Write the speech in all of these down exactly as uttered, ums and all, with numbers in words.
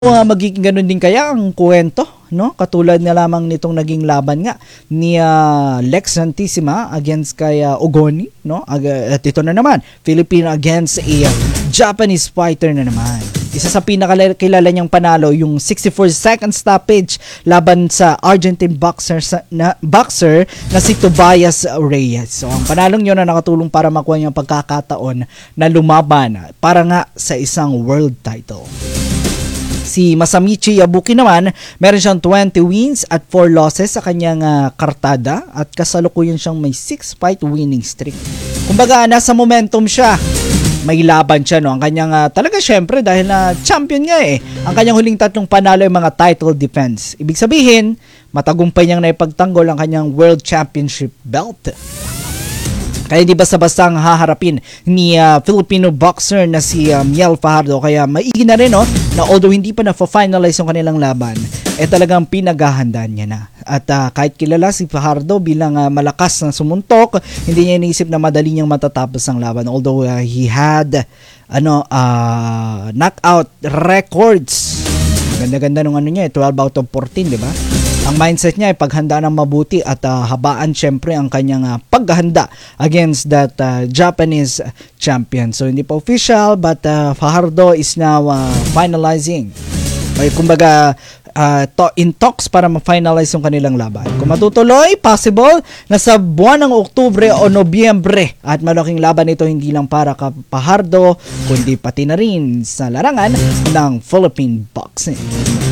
Uh, magiging ganun din kaya ang kwento, no? Katulad na lamang nitong naging laban nga ni uh, Lex Santissima against kay uh, Ogoni, no? Ag- at ito na naman, Filipino against a uh, Japanese fighter na naman. Isa sa pinakakilala niyang panalo yung sixty-four second stoppage laban sa Argentine boxer sa, na, boxer na si Tobias Reyes. So ang panalong yun na nakatulong para makuha niyang pagkakataon na lumaban para nga sa isang world title. Si Masamichi Yabuki naman, meron siyang twenty wins at four losses sa kanyang uh, kartada at kasalukuyan siyang may six fight winning streak. Kumbaga, nasa momentum siya. May laban siya, no? Ang kanyang, uh, talaga syempre, dahil na champion nga eh. Ang kanyang huling tatlong panalo ay mga title defense. Ibig sabihin, matagumpay niyang naipagtanggol ang kanyang World Championship belt. Kaya di basta-basta ang haharapin ni uh, Filipino boxer na si uh, Miel Fajardo. Kaya maigi na rin, no, na although hindi pa na-finalize yung kanilang laban, eh talagang pinaghahandaan niya na. At uh, kahit kilala si Fajardo bilang uh, malakas na sumuntok, hindi niya iniisip na madali niyang matatapos ang laban. Although uh, he had ano uh, knockout records. Ganda-ganda nung ano niya, twelve out of fourteen, di ba? Ang mindset niya ay paghanda ng mabuti at uh, habaan syempre ang kanyang uh, paghahanda against that uh, Japanese champion. So hindi pa official but uh, Fajardo is now uh, finalizing. Ay, kumbaga uh, to, in talks para ma-finalize yung kanilang laban. Kung matutuloy, possible na sa buwan ng Oktubre o Nobyembre at malaking laban ito hindi lang para ka Fajardo kundi pati na rin sa larangan ng Philippine boxing.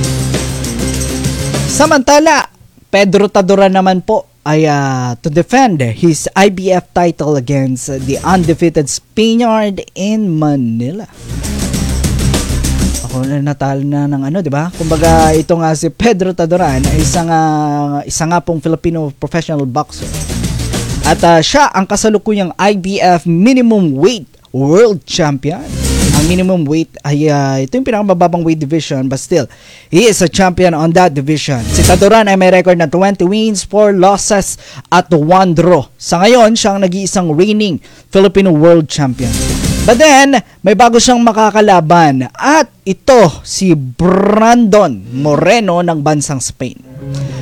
Samantala, Pedro Taduran naman po ay uh, to defend his I B F title against the undefeated Spaniard in Manila. Ako na natalo na ng ano, di ba? Kumbaga, ito nga si Pedro Taduran ay isang, uh, isa nga pong Filipino professional boxer. At uh, siya ang kasalukuyang I B F minimum weight world champion. Ang minimum weight ay uh, ito yung pinakamababang weight division but still, he is a champion on that division. Si Taduran ay may record na twenty wins, four losses at one draw. Sa ngayon, siya ang nag-iisang reigning Filipino world champion. But then, may bago siyang makakalaban at ito si Brandon Moreno ng bansang Spain.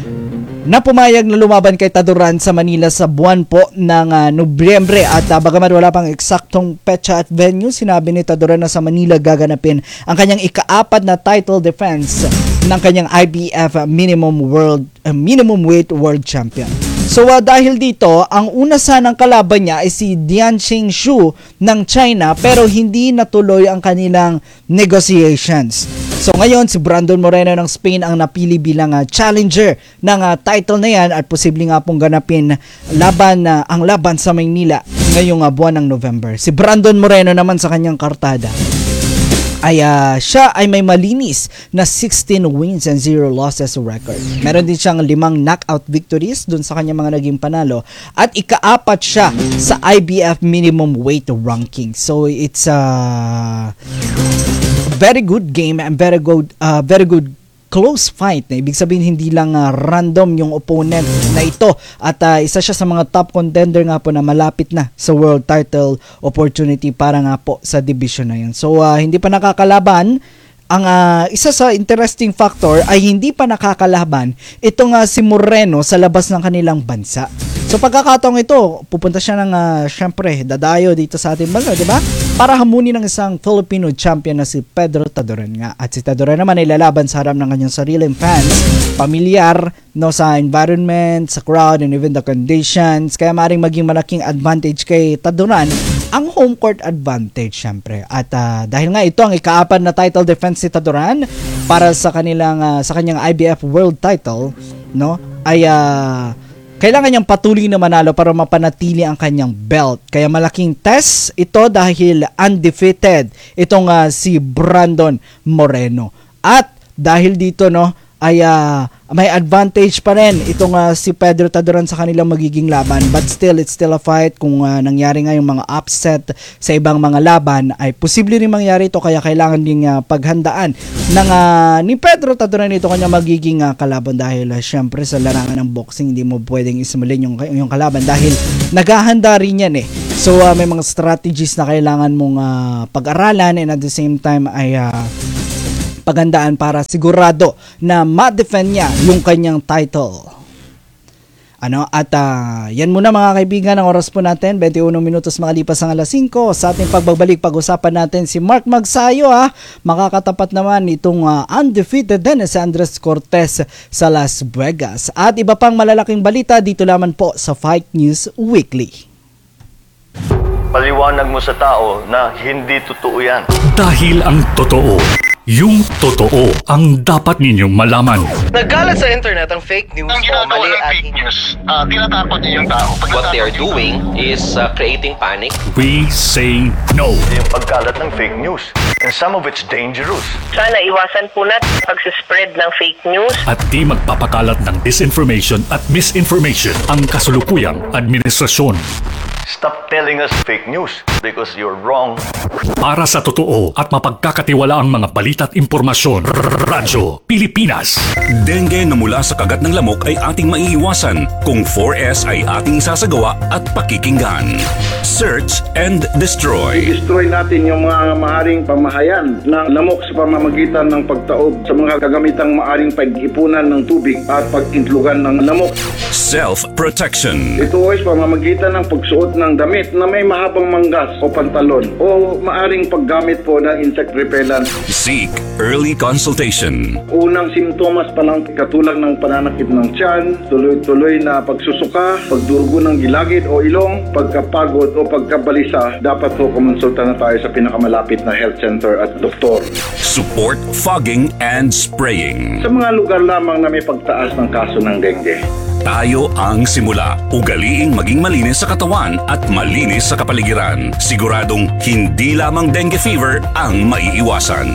Na pumayag na lumaban kay Taduran sa Manila sa buwan po ng uh, Nobyembre at uh, bagaman wala pang eksaktong petsa at venue, sinabi ni Taduran na sa Manila gaganapin ang kanyang ikaapat na title defense ng kanyang I B F minimum world uh, minimum weight world champion. So uh, dahil dito, ang una sanang kalaban niya ay si Dian Xingxu ng China pero hindi natuloy ang kanilang negotiations. So ngayon, si Brandon Moreno ng Spain ang napili bilang uh, challenger ng uh, title na yan at posibleng nga pong ganapin laban, uh, ang laban sa Maynila ngayong uh, buwan ng November. Si Brandon Moreno naman sa kanyang kartada ay uh, siya ay may malinis na sixteen wins and zero losses record. Meron din siyang limang knockout victories dun sa kanyang mga naging panalo at ikaapat siya sa I B F minimum weight ranking. So it's a uh, very good game and very good uh, very good close fight. Na ibig sabihin hindi lang uh, random yung opponent na ito at uh, isa siya sa mga top contender nga po na malapit na sa world title opportunity para nga po sa division na yun. So uh, hindi pa nakakalaban. Ang uh, isa sa interesting factor ay hindi pa nakakalaban itong uh, si Moreno sa labas ng kanilang bansa. So pagkakataong ito, pupunta siya ng uh, syempre dadayo dito sa ating bansa, di ba? Para hamunin ng isang Filipino champion na si Pedro Taduran nga. At si Taduran naman ay lalaban sa harap ng kanyang sariling fans, pamilyar, no, sa environment, sa crowd, and even the conditions. Kaya maaaring maging malaking advantage kay Taduran ang home court advantage syempre. At uh, dahil nga ito ang ikaapat na title defense si Taduran para sa kanilang uh, sa kanyang I B F world title, no, ay uh, kailangan niyang patuloy na manalo para mapanatili ang kanyang belt. Kaya malaking test ito dahil undefeated itong uh, si Brandon Moreno. At dahil dito, no, ay uh, may advantage pa rin itong uh, si Pedro Taduran sa kanilang magiging laban. But still, it's still a fight. Kung uh, nangyari nga yung mga upset sa ibang mga laban, ay posible rin mangyari ito. Kaya kailangan din uh, paghandaan ng, uh, ni Pedro Taduran ito kanya magiging uh, kalaban. Dahil uh, syempre sa larangan ng boxing, hindi mo pwedeng ismalin yung, yung kalaban. Dahil naghahanda rin yan eh. So uh, may mga strategies na kailangan mong uh, pag-aralan and at the same time ay uh, paghandaan para sigurado na ma-defend niya yung kanyang title. Ano, at uh, yan muna mga kaibigan, ang oras po natin, twenty-one minutos makalipas ang alas singko. Sa ating pagbabalik, pag-usapan natin si Mark Magsayo, ha. Makakatapat naman itong uh, undefeated din si Andres Cortez sa Las Vegas. At iba pang malalaking balita dito lamang po sa Fight News Weekly. Paliwanag mo sa tao na hindi totoo yan. Dahil ang totoo, yung totoo ang dapat ninyong malaman. Nagkalat sa internet ang fake news Ang o ginagawa mali ng at fake news, uh, tinatakot niyo yung tao. Pag What they are natakot yung doing is uh, creating panic. We say no. Yung pagkalat ng fake news. And some of it's dangerous. Sana iwasan po natin pag-spread ng fake news. At di magpapakalat ng disinformation at misinformation ang kasulukuyang administrasyon. Stop telling us fake news because you're wrong. Para sa totoo at mapagkakatiwala ang mga balita at impormasyon, Radyo Pilipinas. Dengue na mula sa kagat ng lamok ay ating maiiwasan kung four S ay ating sasagawa at pakikinggan. Search and destroy. Destroy natin yung mga maaaring pamahayan ng lamok sa pamamagitan ng pagtaob sa mga kagamitang maaaring pag-ipunan ng tubig at pag-intlugan ng lamok. Self-protection. Ito ay sa pamamagitan ng pagsuot ng damit na may mahabang manggas o pantalon o maaring paggamit po ng insect repellent. Seek early consultation. Unang simptomas pa lang katulad ng pananakit ng tiyan, tuloy-tuloy na pagsusuka, pagdurugo ng gilagid o ilong, pagkapagod o pagkabalisa, dapat po kumonsulta na tayo sa pinakamalapit na health center at doktor. Support fogging and spraying. Sa mga lugar lamang na may pagtaas ng kaso ng dengue. Tayo ang simula. Ugaliing maging malinis sa katawan at malinis sa kapaligiran. Siguradong hindi lamang dengue fever ang maiiwasan.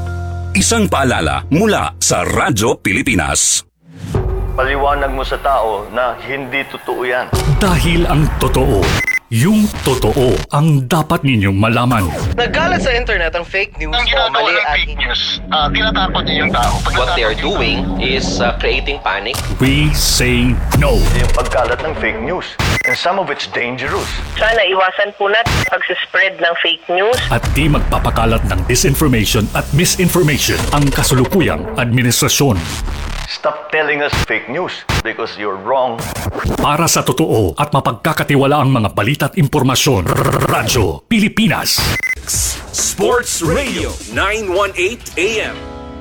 Isang paalala mula sa Radyo Pilipinas. Paliwanag mo sa tao na hindi totoo yan. Dahil ang totoo, yung totoo ang dapat ninyong malaman. Nagkalat sa internet ang fake news Ang o ginagawa mali ng at fake news, uh, tinatakot niyo yung tao. Pag What they are natakot yung doing is uh, creating panic. We say no. Yung pagkalat ng fake news. And some of it's dangerous. Sana iwasan po natin pag-spread ng fake news. At di magpapakalat ng disinformation at misinformation ang kasulukuyang administrasyon. Stop telling us fake news because you're wrong. Para sa totoo at mapagkakatiwala ang mga balita at impormasyon, Radyo Pilipinas. Sports Radio nine eighteen A M.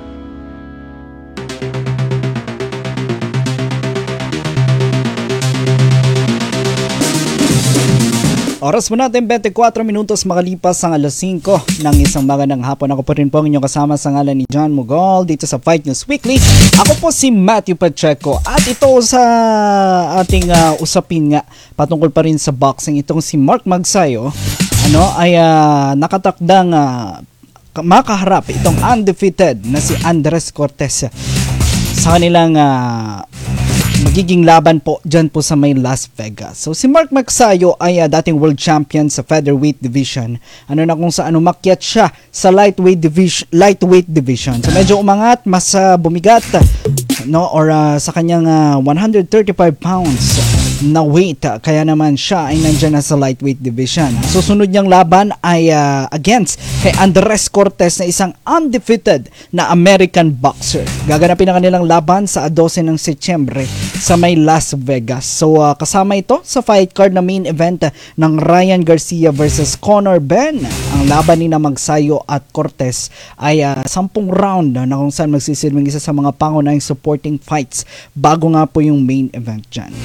Oras mo natin, twenty-four minutos makalipas ang alas singko ng isang magandang hapon. Ako po rin po ang inyong kasama sa ngalan ni John Mugol dito sa Fight News Weekly. Ako po si Matthew Pacheco at ito sa ating uh, usapin nga patungkol pa rin sa boxing. Itong si Mark Magsayo ano, ay uh, nakatakdang uh, makaharap itong undefeated na si Andres Cortez sa kanilang uh, magiging laban po dyan po sa may Las Vegas. So si Mark Magsayo ay uh, dating world champion sa featherweight division. Ano na kung saan umakyat siya sa lightweight division, lightweight division. So medyo umangat, mas uh, bumigat no or uh, sa kanyang uh, one hundred thirty-five pounds na weight. Kaya naman siya ay nandyan na sa lightweight division. Susunod niyang laban ay uh, against kay Andres Cortez na isang undefeated na American boxer. Gaganapin ang kanilang laban sa twelve ng Setyembre sa may Las Vegas. So uh, kasama ito sa fight card na main event ng Ryan Garcia versus Conor Benn. Ang laban ni na Magsayo at Cortez ay uh, sampung round na kung saan magsisilbing isa sa mga pangunahing supporting fights bago nga po yung main event dyan.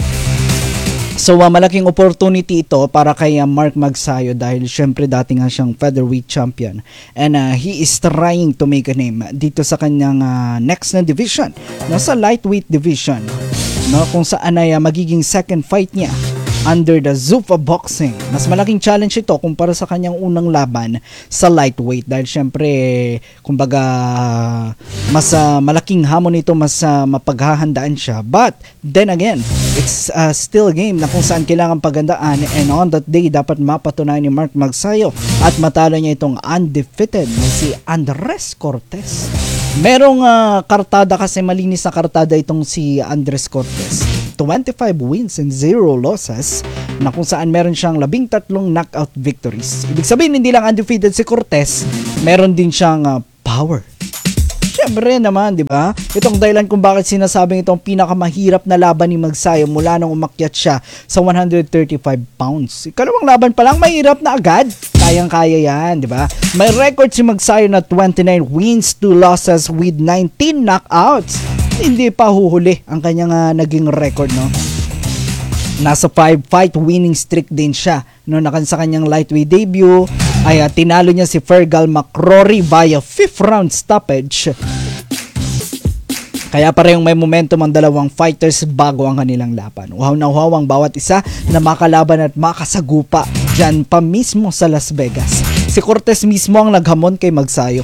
So uh, malaking opportunity ito para kay uh, Mark Magsayo dahil syempre dati nga siyang featherweight champion and uh, he is trying to make a name dito sa kanyang uh, next na division, nasa lightweight division, no, kung saan ay uh, magiging second fight niya under the Zuffa Boxing. Mas malaking challenge ito kumpara sa kanyang unang laban sa lightweight dahil syempre kumbaga mas uh, malaking hamon ito, mas uh, mapaghahandaan siya. But then again, it's uh, still a game na kung saan kailangan pagandaan, and on that day dapat mapatunayan ni Mark Magsayo at matalo niya itong undefeated na si Andres Cortez. Merong uh, kartada kasi, malinis na kartada itong si Andres Cortez. twenty-five wins and zero losses na kung saan meron siyang labing tatlong knockout victories. Ibig sabihin hindi lang undefeated si Cortez, meron din siyang uh, power. Siyempre naman, di ba? Itong dahilan kung bakit sinasabing itong pinakamahirap na laban ni Magsayo mula nung umakyat siya sa one hundred thirty-five pounds. Ikalawang laban pa lang, mahirap na agad. Kayang-kaya yan, di ba? May record si Magsayo na twenty-nine wins, two losses with nineteen knockouts. Hindi pa huhuli ang kanyang uh, naging record, no? Nasa five fight winning streak din siya. No, nakan sa kanyang lightweight debut ay uh, tinalo niya si Fergal McRory via fifth round stoppage. Kaya parehong may momentum ang dalawang fighters bago ang kanilang laban. Uhaw na uhaw ang bawat isa na makalaban at makasagupa dyan pa mismo sa Las Vegas. Si Cortez mismo ang naghamon kay Magsayo.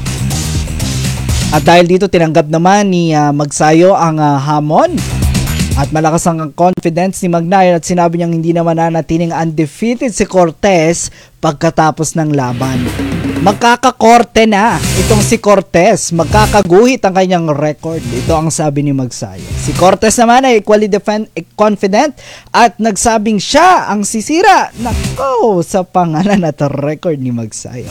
At dahil dito tinanggap naman ni uh, Magsayo ang uh, hamon. At malakas ang confidence ni Magnayan at sinabi niyang hindi naman nanatiling undefeated si Cortez pagkatapos ng laban. Magkakakorte na itong si Cortez. Magkakaguhit ang kanyang record. Ito ang sabi ni Magsayo. Si Cortez naman ay equally defend, confident at nagsabing siya ang sisira nako sa pangalan at record ni Magsayo.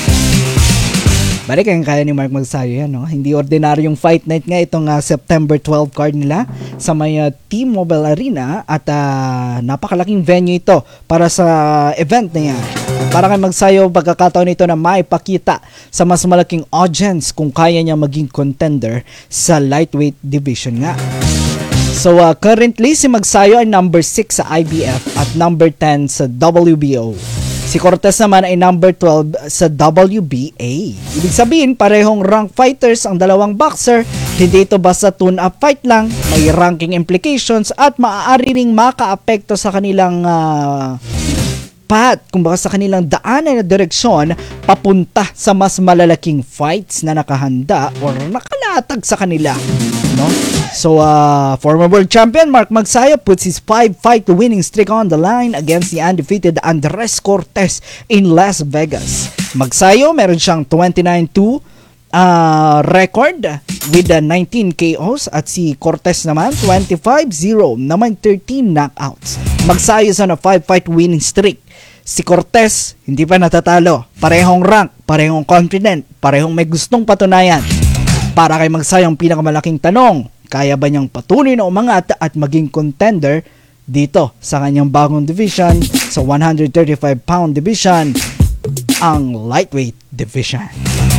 Balik ang kaya ni Mark Magsayo yan, no? Hindi ordinaryong fight night nga itong uh, September twelfth card nila sa may uh, T-Mobile Arena at uh, napakalaking venue ito para sa event na yan. Para kay Magsayo, pagkakataon ito na maipakita sa mas malaking audience kung kaya niya maging contender sa lightweight division nga. So uh, currently si Magsayo ay number six sa I B F at number ten sa W B O. Si Cortez naman ay number twelve sa W B A. Ibig sabihin, parehong rank fighters ang dalawang boxer. Hindi ito basta tune-up fight lang. May ranking implications at maaari ring makaapekto sa kanilang uh, path, kumbaga sa kanilang daanan na direksyon papunta sa mas malalaking fights na nakahanda or nakalatag sa kanila. No? So, uh, former world champion Mark Magsayo puts his five-fight winning streak on the line against the undefeated Andres Cortez in Las Vegas. Magsayo, meron siyang twenty-nine two uh, record with uh, nineteen K Os at si Cortez naman twenty-five zero naman thirteen knockouts. Magsayo sa na five-fight winning streak. Si Cortez, hindi pa natatalo. Parehong rank, parehong confident, parehong may gustong patunayan. Para kay Magsayo ang pinakamalaking tanong, kaya ba niyang patuloy na umangat at maging contender dito sa kanyang bagong division sa one hundred thirty-five pound division, ang lightweight division.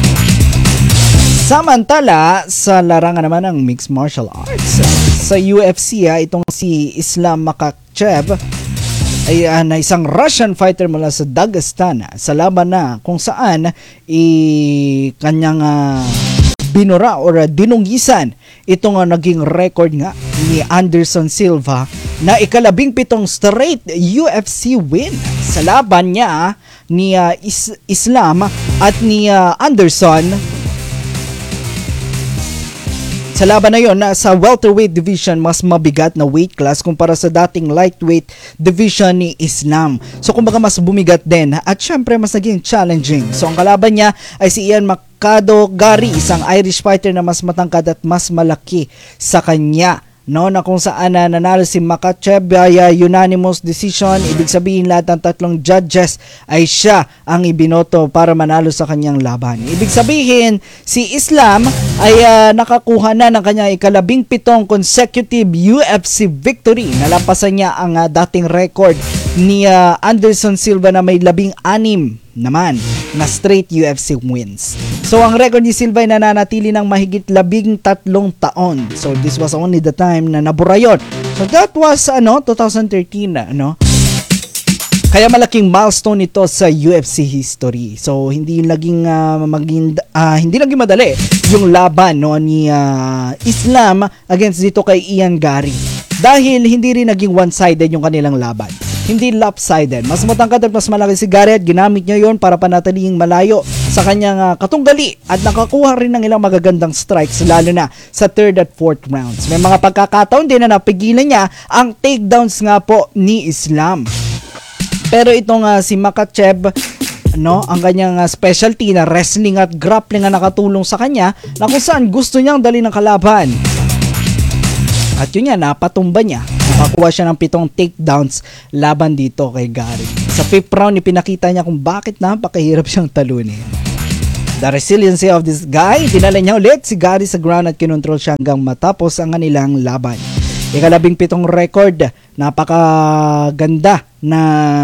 Samantala, sa larangan naman ng mixed martial arts, sa U F C ha, itong si Islam Makhachev ay uh, na isang Russian fighter mula sa Dagestan sa laban na kung saan i kanyang uh, binura or uh, dinunggisan itong uh, naging record nga ni Anderson Silva na ikalabing pitong straight U F C win sa laban niya ni uh, Is- Islam at ni uh, Anderson. Sa laban na yon, sa welterweight division, mas mabigat na weight class kumpara sa dating lightweight division ni Islam. So kumbaga mas bumigat din at syempre mas naging challenging. So ang kalaban niya ay si Ian Mercado Gary, isang Irish fighter na mas matangkad at mas malaki sa kanya. No, na kung saan na nanalo si Makhachev via unanimous decision. Ibig sabihin lahat ng tatlong judges ay siya ang ibinoto para manalo sa kanyang laban. Ibig sabihin si Islam ay uh, nakakuha na ng kanyang ikalabing pitong consecutive U F C victory. Nalampasan niya ang uh, dating record ni uh, Anderson Silva na may labing anim naman na straight U F C wins. So ang record ni Silva ay nananatili ng mahigit labing tatlong taon. So this was only the time na nabura yun. So that was ano twenty thirteen na ano. Kaya malaking milestone ito sa U F C history. So hindi naging uh, maging uh, hindi naging madali yung laban no ni uh, Islam against dito kay Ian Gary. Dahil hindi rin naging one-sided yung kanilang laban. Hindi lopsided. Mas matangkad at mas malaki si Gary at ginamit niya yon para panatiling malayo sa kanyang uh, katunggali at nakakuha rin ng ilang magagandang strikes lalo na sa third at fourth rounds. May mga pagkakataon din na napigilan niya ang takedowns nga po ni Islam. Pero itong uh, si Makhachev, no, ang kanyang uh, specialty na wrestling at grappling ang nakatulong sa kanya na kung saan gusto niyang dali ng kalaban. At yun nga, napatumba niya. Nakakuha siya ng pitong takedowns laban dito kay Gary. Sa fifth round, ipinakita niya kung bakit napakahirap siyang talunin. The resiliency of this guy, dinala niya ulit si Gary sa ground at kinontrol siya hanggang matapos ang kanilang laban. Ikalabing pitong record, napakaganda na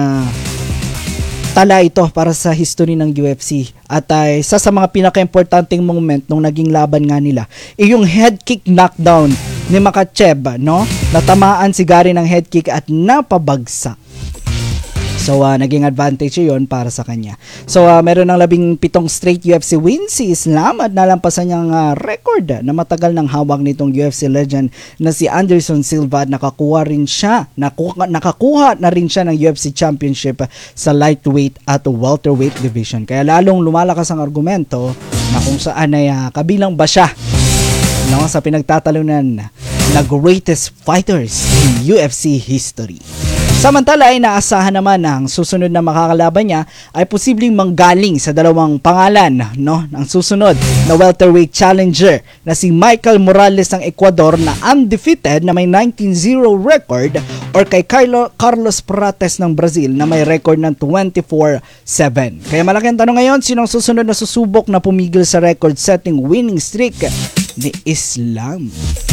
tala ito para sa history ng U F C. At uh, isa sa mga pinaka-importanting moment nung naging laban nga nila, ay yung head kick knockdown ni Makhachev, no? Natamaan si Gary ng head kick at napabagsak. So, uh, naging advantage yun para sa kanya. So, uh, meron ng labing pitong straight U F C wins si Islam at nalampasan niyang uh, record na matagal ng hawak nitong U F C legend na si Anderson Silva at nakakuha rin siya, nakuha, nakakuha na rin siya ng U F C championship sa lightweight at welterweight division. Kaya lalong lumalakas ang argumento na kung saan ay uh, kabilang ba siya, no, sa pinagtatalunan na greatest fighters in U F C history. Samantala ay naasahan naman na ang susunod na makakalaban niya ay posibleng manggaling sa dalawang pangalan, no, ng susunod na welterweight challenger na si Michael Morales ng Ecuador na undefeated na may nineteen zero record, or kay Carlo, Carlos Prates ng Brazil na may record ng twenty-four seven. Kaya malaki ang tanong ngayon, sino ang susunod na susubok na pumigil sa record-setting winning streak ni Islam?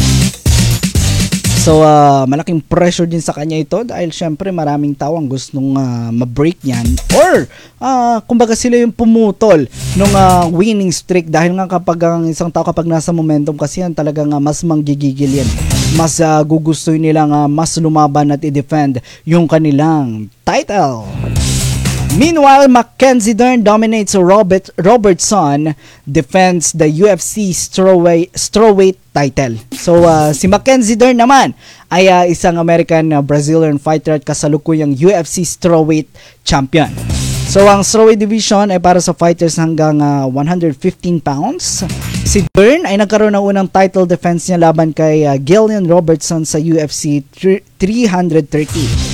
So, uh, malaking pressure din sa kanya ito dahil syempre maraming tao ang gustong uh, ma-break niyan. Or, uh, kumbaga sila yung pumutol nung uh, winning streak dahil nga kapag ang isang tao kapag nasa momentum kasi yan talagang uh, mas manggigigil yan. Mas uh, gugustuhin nilang uh, mas lumaban at i-defend yung kanilang title. Meanwhile, Mackenzie Dern dominates Robert Robertson, defends the U F C strawweight, strawweight title. So, uh, si Mackenzie Dern naman ay uh, isang American uh, Brazilian fighter at kasalukuyang U F C strawweight champion. So, ang strawweight division ay para sa fighters hanggang uh, one hundred fifteen pounds. Si Dern ay nagkaroon ng unang title defense niya laban kay uh, Gillian Robertson sa U F C three thirty.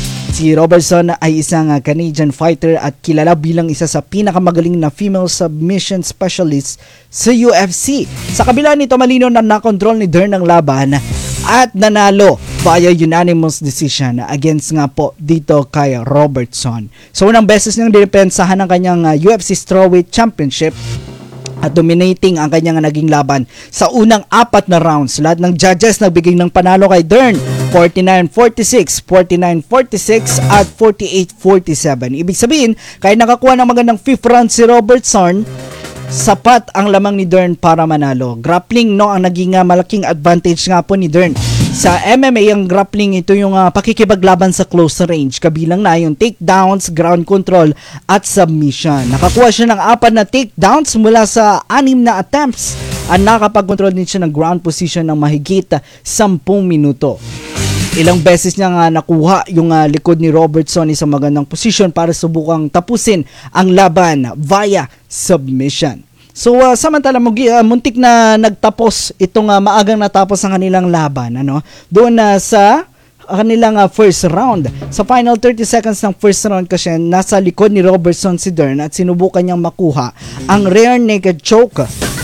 Si Robertson ay isang uh, Canadian fighter at kilala bilang isa sa pinakamagaling na female submission specialist sa U F C. Sa kabila nito, malino na nakontrol ni Dern ang laban at nanalo via unanimous decision against nga po dito kay Robertson. So unang beses niyang dinepensahan ang kanyang uh, U F C Strawweight Championship at dominating ang kanyang naging laban sa unang apat na rounds. Lahat ng judges nagbigay ng panalo kay Dern, forty-nine forty-six, forty-nine forty-six at forty-eight forty-seven. Ibig sabihin, kahit nakakuha ng magandang fifth round si Robertson, sapat ang lamang ni Dern para manalo. Grappling, no, ang naging uh, malaking advantage nga po ni Dern. Sa M M A, ang grappling ito yung uh, pakikipaglaban sa close range. Kabilang na yung takedowns, ground control at submission. Nakakuha siya ng apat na takedowns mula sa anim na attempts at nakapag-control din siya ng ground position ng mahigit sampung minuto. Ilang beses niya nga nakuha yung uh, likod ni Robertson isang magandang position para subukang tapusin ang laban via submission. So uh, samantala uh, muntik na nagtapos itong uh, maagang natapos ang kanilang laban, ano? Doon na uh, sa kanilang uh, first round. Sa final thirty seconds ng first round kasi nasa likod ni Robertson si Dern at sinubukan niyang makuha ang rear naked choke.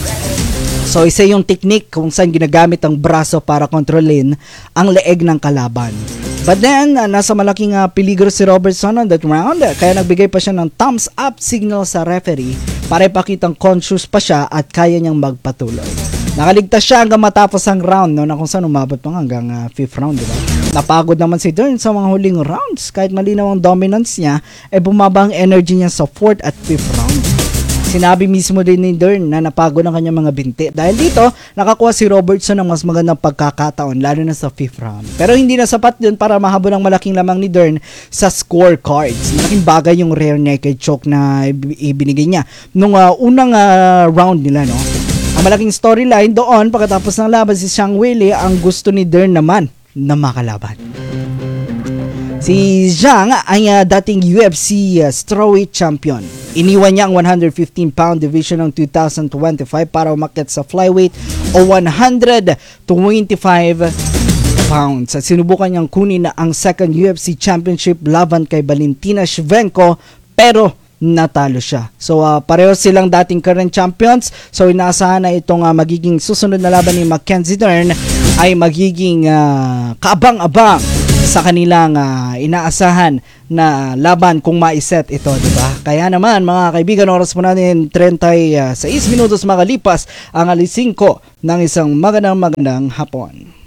So isa yung technique kung saan ginagamit ang braso para kontrolin ang leeg ng kalaban. But then, uh, nasa malaking uh, peligro si Robertson on that round, kaya nagbigay pa siya ng thumbs up signal sa referee para ipakitang conscious pa siya at kaya niyang magpatuloy. Nakaligtas siya hanggang matapos ang round, no, na kung saan umabot pa hanggang uh, fifth round, diba? Napagod naman si Dern sa mga huling rounds. Kahit malinaw ang dominance niya, eh bumaba ang energy niya sa fourth at fifth round. Sinabi mismo din ni Dern na napagod ang kanyang mga binti. Dahil dito, nakakuha si Robertson ng mas magandang pagkakataon, lalo na sa fifth round. Pero hindi na sapat yun para mahabol ang malaking lamang ni Dern sa scorecards. Malaking bagay yung rear naked choke na ibinigay niya nung uh, unang uh, round nila, no? Ang malaking storyline doon, pagkatapos ng laban si Zhang Weili, ang gusto ni Dern naman na makalaban. Si Zhang ay uh, dating U F C uh, strawweight champion. Iniwan niya ang one hundred fifteen pound division ng two thousand twenty-five para umakyat sa flyweight o one hundred twenty-five pounds. At sinubukan niyang kunin na ang second U F C championship laban kay Valentina Shevchenko, pero natalo siya. So uh, pareho silang dating current champions. So inaasahan na itong uh, magiging susunod na laban ni Mackenzie Dern ay magiging uh, kaabang-abang sa kanilang uh, inaasahan na laban kung maiset ito, di ba? Kaya naman mga kaibigan, oras po natin thirty-six minutos makalipas ang alas singko ng isang magandang magandang hapon.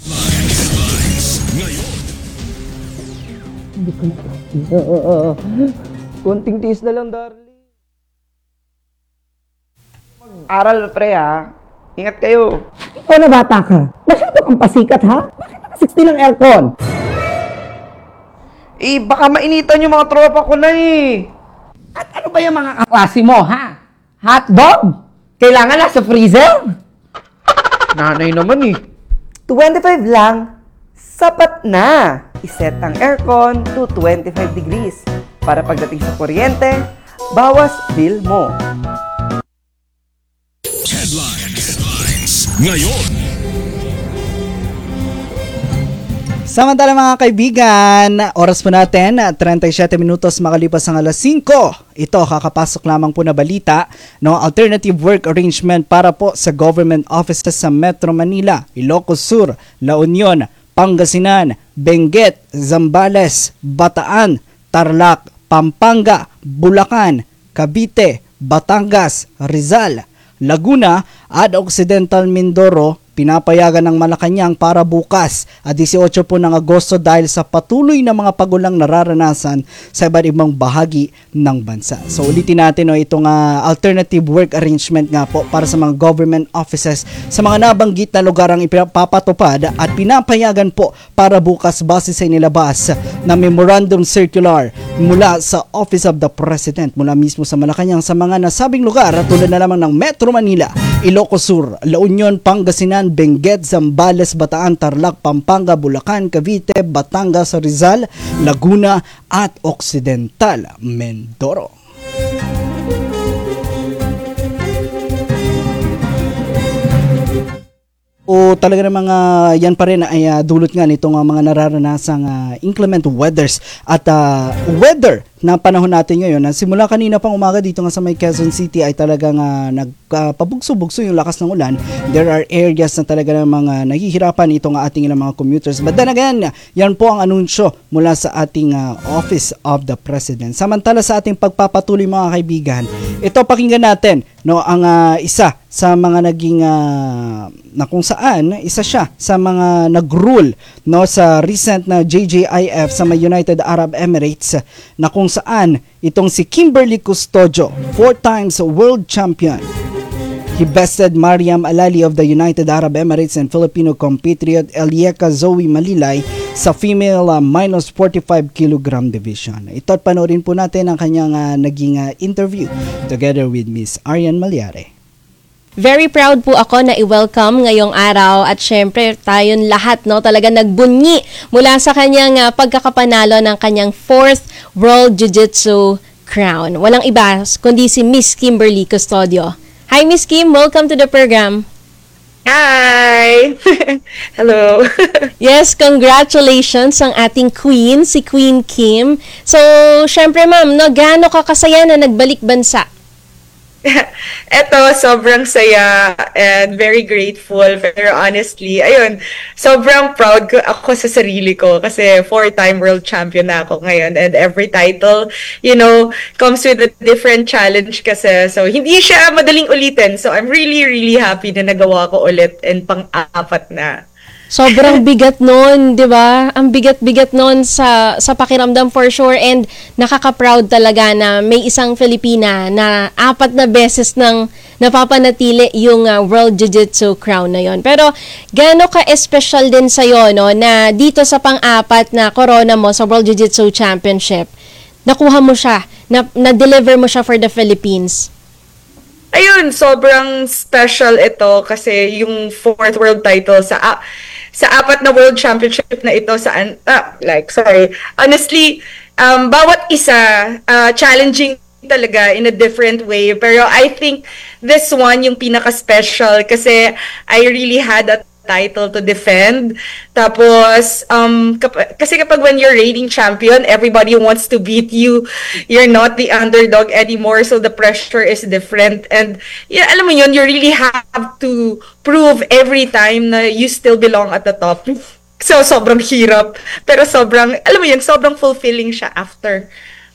Konting tiis na lang, darling. Mag-aral, pre, ha? Ingat kayo. Ikaw na bata ka. Masyado kang pasikat, ha? Bakit sixty ng aircon? Eh, baka mainitan yung mga tropa ko na, eh. At ano ba yung mga kaklase mo, ha? Hotdog? Kailangan na sa freezer? Nanay naman, eh. twenty-five lang, sapat na. Iset ang aircon to twenty-five degrees para pagdating sa kuryente, bawas bill mo. Headlines. Ngayon. Samantala mga kaibigan, oras po natin, thirty-seven minutos makalipas ang alas singko. Ito, kakapasok lamang po na balita, no, alternative work arrangement para po sa government offices sa Metro Manila, Ilocos Sur, La Union, Pangasinan, Benguet, Zambales, Bataan, Tarlac, Pampanga, Bulacan, Cavite, Batangas, Rizal, Laguna at Occidental Mindoro. Pinapayagan ng Malacanang para bukas at eighteen po ng Agosto dahil sa patuloy na mga pagulang nararanasan sa iba't ibang bahagi ng bansa. So ulitin natin no, itong uh, alternative work arrangement nga po para sa mga government offices sa mga nabanggit na lugar ang ipapatupad at pinapayagan po para bukas base sa inilabas na memorandum circular mula sa Office of the President mula mismo sa Malacanang sa mga nasabing lugar tulad na lamang ng Metro Manila, Ilocos Sur, La Union, Pangasinan, Benguet, Zambales, Bataan, Tarlac, Pampanga, Bulacan, Cavite, Batangas, Rizal, Laguna at Occidental Mindoro. O talaga ng mga yan pa rin ay uh, dulot nga nitong uh, mga nararanasang uh, inclement weathers at uh, weather na panahon natin ngayon. Na simula kanina pang umaga dito nga sa may Quezon City ay talagang uh, nagpabugso-bugso uh, yung lakas ng ulan. There are areas na talaga ng mga nahihirapan itong ating ilang mga commuters. But then again, yan po ang anunsyo mula sa ating uh, Office of the President. Samantala sa ating pagpapatuloy mga kaibigan, ito pakinggan natin no ang uh, isa sa mga naging uh, na kung saan isa siya sa mga nag-rule no sa recent na J J I F sa may United Arab Emirates na kung saan itong si Kimberly Custodio, four times world champion. He bested Mariam Alali of the United Arab Emirates and Filipino compatriot Elieka Zoe Malilay sa female uh, minus forty-five kilogram division. Ito at panoorin po natin ang kanyang uh, naging uh, interview together with Miss Arian Malyare. Very proud po ako na i-welcome ngayong araw at syempre tayong lahat no talaga nagbunyi mula sa kanyang uh, pagkakapanalo ng kanyang fourth World Jiu-Jitsu crown. Walang iba kundi si Miss Kimberly Custodio. Hi Miss Kim, welcome to the program. Hi! Hello! Yes, congratulations ang ating queen, si Queen Kim. So, syempre ma'am, no, gaano ka kasaya na nagbalik bansa? Eto, sobrang saya and very grateful. Pero honestly, ayun, sobrang proud ko ako sa sarili ko kasi four-time world champion na ako ngayon. And every title, you know, comes with a different challenge kasi. So, hindi siya madaling ulitin. So, I'm really, really happy na nagawa ko ulit and pang-apat na. Sobrang bigat nun, di ba? Ang bigat-bigat nun sa, sa pakiramdam for sure and nakaka-proud talaga na may isang Filipina na apat na beses nang napapanatili yung uh, World Jiu-Jitsu crown na yon. Pero gaano ka-espesyal din sa'yo no, na dito sa pang-apat na corona mo sa World Jiu-Jitsu Championship, nakuha mo siya, na, na-deliver mo siya for the Philippines? Ayun, sobrang special ito kasi yung fourth world title sa uh, sa apat na world championship na ito saan ah, like sorry honestly um bawat isa uh, challenging talaga in a different way pero I think this one yung pinaka special kasi I really had a title to defend. Tapos, um, kap- kasi kapag when you're reigning champion, everybody wants to beat you. You're not the underdog anymore, so the pressure is different. And, yeah, alam mo yun, you really have to prove every time na you still belong at the top. So, sobrang hirap. Pero sobrang, alam mo yun, sobrang fulfilling siya after.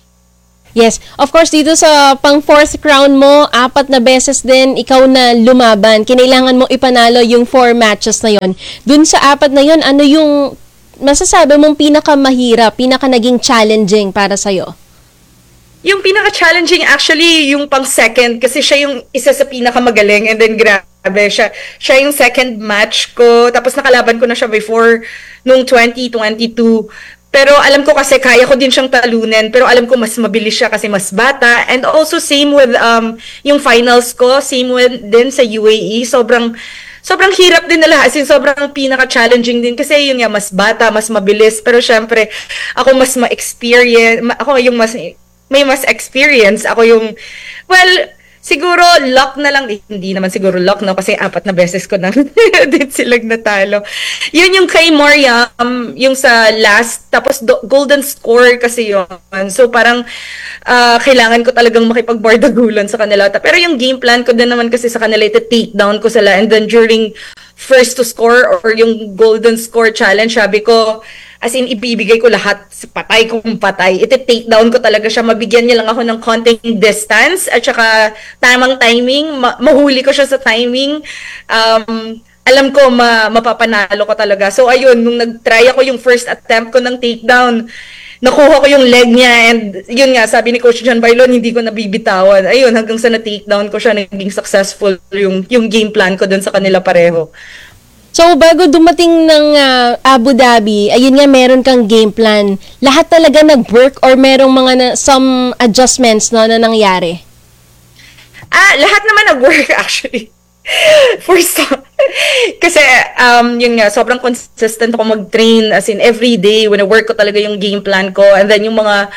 Yes, of course, dito sa pang fourth crown mo, apat na beses din ikaw na lumaban. Kinailangan mo ipanalo yung four matches na yon. Dun sa apat na yon, ano yung masasabi mong pinakamahirap, pinaka naging challenging para sa'yo? Yung pinaka-challenging actually, yung pang second, kasi siya yung isa sa pinakamagaling, and then grabe, siya, siya yung second match ko, tapos nakalaban ko na siya before, nung twenty twenty-two. Pero alam ko kasi kaya ko din siyang talunin, pero alam ko mas mabilis siya kasi mas bata. And also same with um yung finals ko, same with din sa U A E, sobrang sobrang hirap din nila, as in sobrang pinaka-challenging din kasi yun nga, mas bata, mas mabilis, pero syempre ako mas ma-experience, ma- ako yung mas may mas experience, ako yung well, siguro luck na lang, eh, hindi naman siguro luck, no, kasi apat na beses ko na din silang natalo. Yun yung kay Mariam, yung sa last, tapos do, golden score kasi yun. So parang uh, kailangan ko talagang makipagbardagulan sa kanila. Pero yung game plan ko din naman kasi sa kanila, ito take down ko sila, and then during first to score or yung golden score challenge, sabi ko, as in, ibibigay ko lahat, patay kung patay. Iti-take down ko talaga siya. Mabigyan niya lang ako ng konting distance at saka tamang timing. Ma- mahuli ko siya sa timing. Um, alam ko, ma- mapapanalo ko talaga. So, ayun, nung nag-try ako yung first attempt ko ng takedown, nakuha ko yung leg niya, and yun nga, sabi ni Coach John Bailon, hindi ko nabibitawan. Ayun, hanggang sa na-takedown ko siya, naging successful yung, yung game plan ko dun sa kanila pareho. So, bago dumating ng uh, Abu Dhabi, ayun nga, meron kang game plan. Lahat talaga nag-work or merong mga na, some adjustments no, na nangyari? Ah, lahat naman nag-work actually. For some, kasi um yun nga, sobrang consistent ako mag-train, as in every day when I work ko talaga yung game plan ko, and then yung mga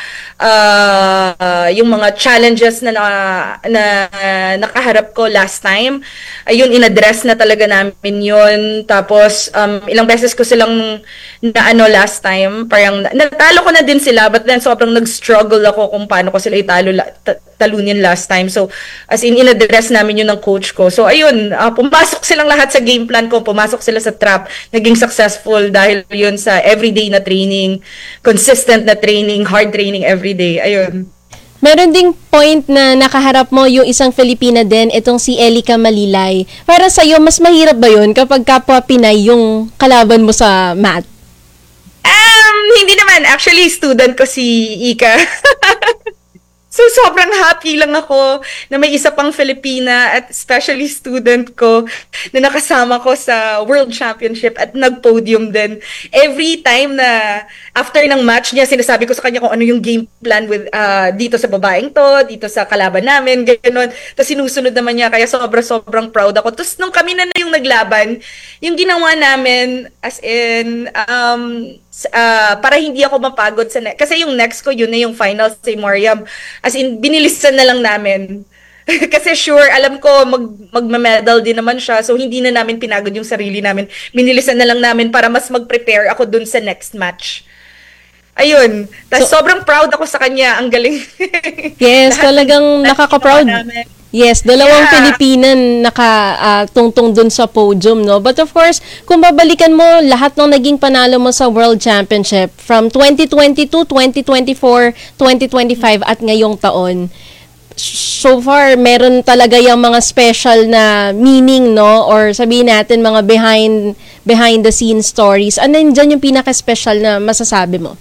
uh, uh, yung mga challenges na, na na nakaharap ko last time, ayun, in-address na talaga namin yun. Tapos um ilang beses ko silang na ano last time, parang natalo ko na din sila, but then sobrang nag-struggle ako kung paano ko sila italo ta- talunin last time. So as in in-address namin yun ng coach ko. So ayun, uh, pumasok silang lahat sa game plan ko, pumasok sila sa trap, naging successful dahil yun sa everyday na training, consistent na training, hard training everyday. Ayun. Meron ding point na nakaharap mo yung isang Filipina din, itong si Elika Malilay. Para sa'yo, mas mahirap ba yun kapag kapwa Pinay yung kalaban mo sa mat? Um, hindi naman. Actually, student ko si Ika. So, sobrang happy lang ako na may isa pang Filipina at especially student ko na nakasama ko sa World Championship at nag-podium din. Every time na after ng match niya, sinasabi ko sa kanya kung ano yung game plan with uh, dito sa babaeng to, dito sa kalaban namin, gano'n. Tapos sinusunod naman niya, kaya sobrang-sobrang proud ako. Tapos nung kami na na yung naglaban, yung ginawa namin, as in, um, uh, para hindi ako mapagod sa next. Kasi yung next ko, yun na yung finals si Mariam. As in, binilisan na lang namin. Kasi sure, alam ko, mag, magma-medal din naman siya. So, hindi na namin pinagod yung sarili namin. Binilisan na lang namin para mas mag-prepare ako dun sa next match. Ayun. Tapos so, sobrang proud ako sa kanya. Ang galing. Yes, talagang nakaka-proud. Yes, dalawang yeah. Pilipina nakatungtong uh, dun sa podium, no? But of course, kung babalikan mo lahat ng naging panalo mo sa World Championship from twenty twenty-two, twenty twenty-four, twenty twenty-five at ngayong taon, so far, meron talaga yung mga special na meaning, no? Or sabihin natin mga behind behind the scenes stories. Ano yun dyan yung pinaka-special na masasabi mo?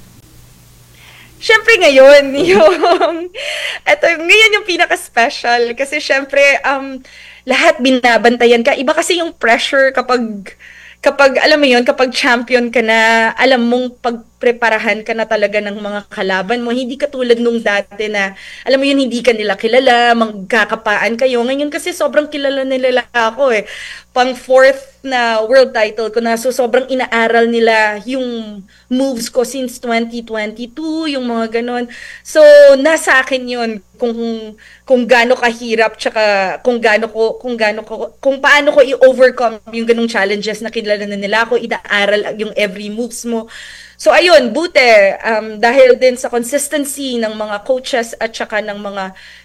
Syempre ngayon, yung, eto, ngayon yung pinaka-special kasi syempre, um, lahat binabantayan ka. Iba kasi yung pressure kapag, kapag, alam mo yun, kapag champion ka na, alam mong pagpreparahan ka na talaga ng mga kalaban mo. Hindi katulad nung dati na, alam mo yun, hindi ka nila kilala, magkakapaan kayo. Ngayon kasi sobrang kilala nila ako eh. Pang fourth na world title ko na, so sobrang inaaral nila yung moves ko since twenty twenty-two, yung mga ganon. So, nasa akin yun kung kung gaano kahirap, tsaka kung gaano ko, kung gaano ko, kung paano ko i-overcome yung ganong challenges na kilala na nila ako, inaaral yung every moves mo. So ayun, buti um, dahil din sa consistency ng mga coaches at saka ng mga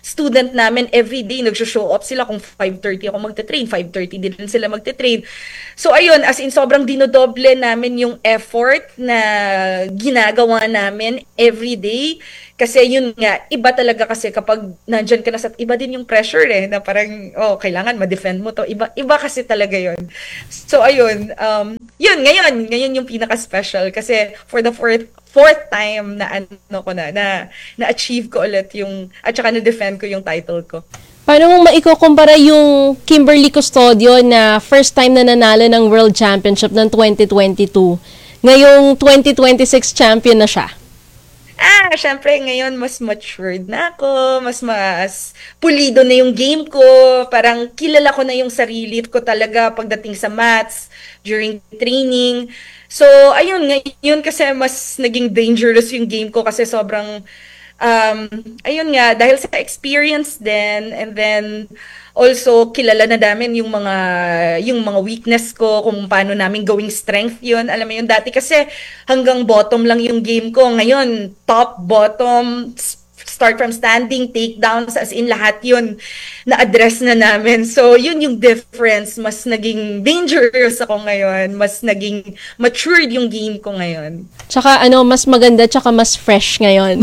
student namin every day, nag-show up sila kung five thirty ako magte-train, five thirty din sila magte-train. So ayun, as in sobrang dinodoble namin yung effort na ginagawa namin every day. Kasi yun nga, iba talaga kasi kapag nandyan ka na sa, iba din yung pressure eh, na parang, oh, kailangan ma-defend mo to. Iba, iba kasi talaga yun. So ayun, um, yun, ngayon, ngayon yung pinaka-special. Kasi for the fourth, fourth time na ano ko na, na, na-achieve ko ulit yung, at saka na-defend ko yung title ko. Paano mo maikukumpara yung Kimberly Custodio na first time na nanalo ng World Championship ng twenty twenty-two? Ngayong twenty twenty-six champion na siya. Ah, syempre ngayon mas matured na ako, mas mas pulido na yung game ko, parang kilala ko na yung sarili ko talaga pagdating sa maths, during training. So, ayun, ngayon kasi mas naging dangerous yung game ko kasi sobrang, um, ayun nga, dahil sa experience din, and then also kilala na namin yung mga yung mga weakness ko, kung paano namin gawing strength yun. Alam mo yun, dati kasi hanggang bottom lang yung game ko. Ngayon, top, bottom, start from standing, takedowns, as in lahat yun na-address na namin. So, yun yung difference. Mas naging dangerous ako ngayon. Mas naging matured yung game ko ngayon. Tsaka ano, mas maganda, tsaka mas fresh ngayon.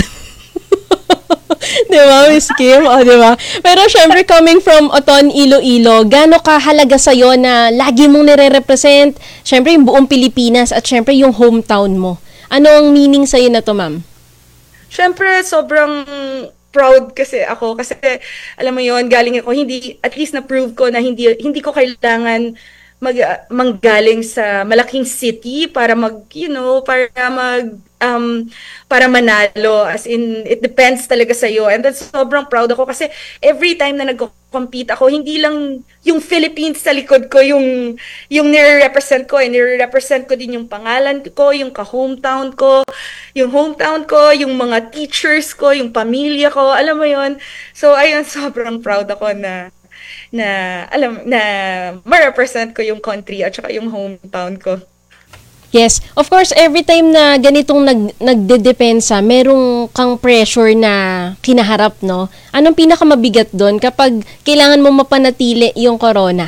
Di ba, Miss Kim? O, di ba? Pero syempre, coming from Oton, Iloilo, gaano kahalaga sa'yo na lagi mong nire-represent, syempre, yung buong Pilipinas at syempre, yung hometown mo? Ano ang meaning sa'yo na to, ma'am? Syempre, sobrang proud kasi ako. Kasi, alam mo yon, galing ako, hindi, at least na-prove ko na hindi, hindi ko kailangan mag, manggaling sa malaking city para mag, you know, para mag, um, para manalo. As in, it depends talaga sa'yo. And that's sobrang proud ako kasi every time na nag-compete ako, hindi lang yung Philippines sa likod ko, yung, yung nire-represent ko, eh, nire-represent ko din yung pangalan ko, yung ka-hometown ko, yung hometown ko, yung mga teachers ko, yung pamilya ko, alam mo yon. So, ayun, sobrang proud ako na na alam na ma-represent ko yung country at saka yung hometown ko. Yes, of course, every time na ganitong nag nagdedepensa, merong kang pressure na kinaharap, no? Anong pinakamabigat doon kapag kailangan mo mapanatili yung corona?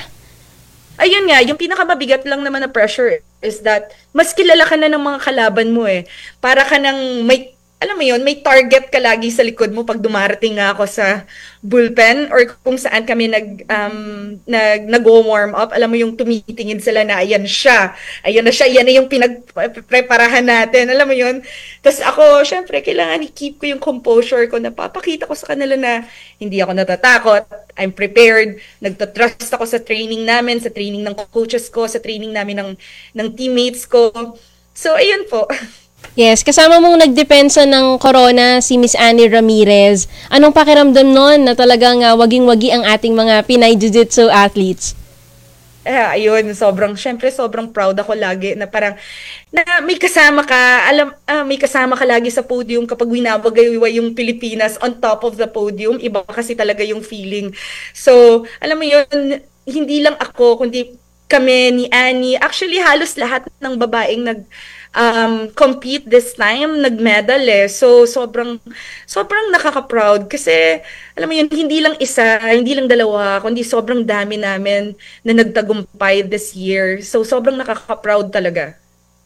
Ayun nga, yung pinakamabigat lang naman na pressure is that mas kilala ka na ng mga kalaban mo eh. Para ka nang may, alam mo yun, may target ka lagi sa likod mo pag dumarating nga ako sa bullpen or kung saan kami nag, um, nag, nag-warm up. Alam mo yung tumitingin sila na ayan siya, ayan na siya, yan na yung pinagpreparahan natin. Alam mo yun? Tapos ako, syempre, kailangan i-keep ko yung composure ko na papakita ko sa kanila na hindi ako natatakot, I'm prepared, nagtatrust ako sa training namin, sa training ng coaches ko, sa training namin ng, ng teammates ko. So, ayun po. Yes, kasama mong nagdepensa ng corona si Miss Annie Ramirez. Anong pakiramdam nun na talagang uh, waging-wagi ang ating mga Pinay Jiu-Jitsu athletes? Eh, ayun, sobrang, syempre sobrang proud ako lagi na parang, na may kasama ka, alam, uh, may kasama ka lagi sa podium kapag winawagayway yung Pilipinas on top of the podium. Iba kasi talaga yung feeling. So, alam mo yun, hindi lang ako, kundi kami ni Annie, actually halos lahat ng babaeng nag um, compete this time, nag-medal eh. So, sobrang, sobrang nakaka-proud kasi, alam mo yun, hindi lang isa, hindi lang dalawa, kundi sobrang dami namin na nagtagumpay this year. So, sobrang nakaka-proud talaga.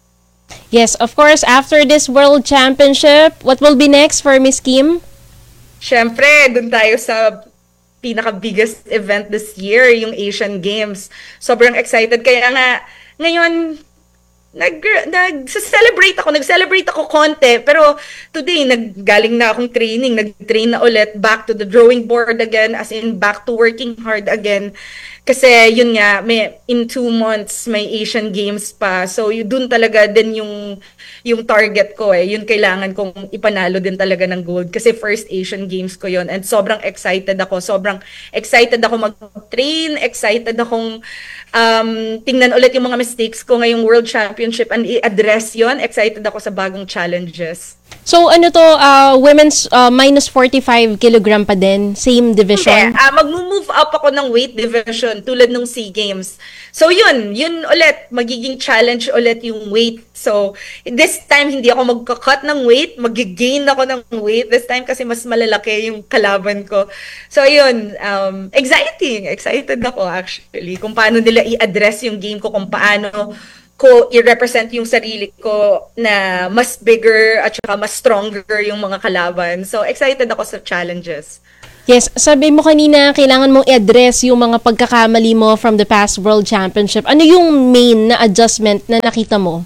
Yes, of course, after this World Championship, what will be next for Miss Kim? Syempre, dun tayo sa pinaka-biggest event this year, yung Asian Games. Sobrang excited. Kaya nga, ngayon, nag, nag-celebrate ako. Nag-celebrate ako konti. Pero today, naggaling na akong training. Nag-train na ulit. Back to the drawing board again. As in, back to working hard again. Kasi yun nga, may, in two months, may Asian Games pa. So, yun, dun talaga din yung, yung target ko eh. Yun kailangan kong ipanalo din talaga ng gold. Kasi first Asian Games ko yun. And sobrang excited ako. Sobrang excited ako mag-train. Excited akong um, tingnan ulit yung mga mistakes ko ngayong World Championship and i-address yun. Excited ako sa bagong challenges. So ano to, uh, women's uh, minus forty-five kilogram pa din, same division? Hindi, uh, mag-move up ako ng weight division tulad ng SEA Games. So yun, yun ulit, magiging challenge ulit yung weight. So this time hindi ako magka-cut ng weight, mag-gain ako ng weight this time kasi mas malalaki yung kalaban ko. So yun, um, exciting, excited ako actually kung paano nila i-address yung game ko, kung paano ko i-represent yung sarili ko na mas bigger at saka mas stronger yung mga kalaban. So, excited ako sa challenges. Yes, sabi mo kanina, kailangan mong i-address yung mga pagkakamali mo from the past World Championship. Ano yung main na adjustment na nakita mo?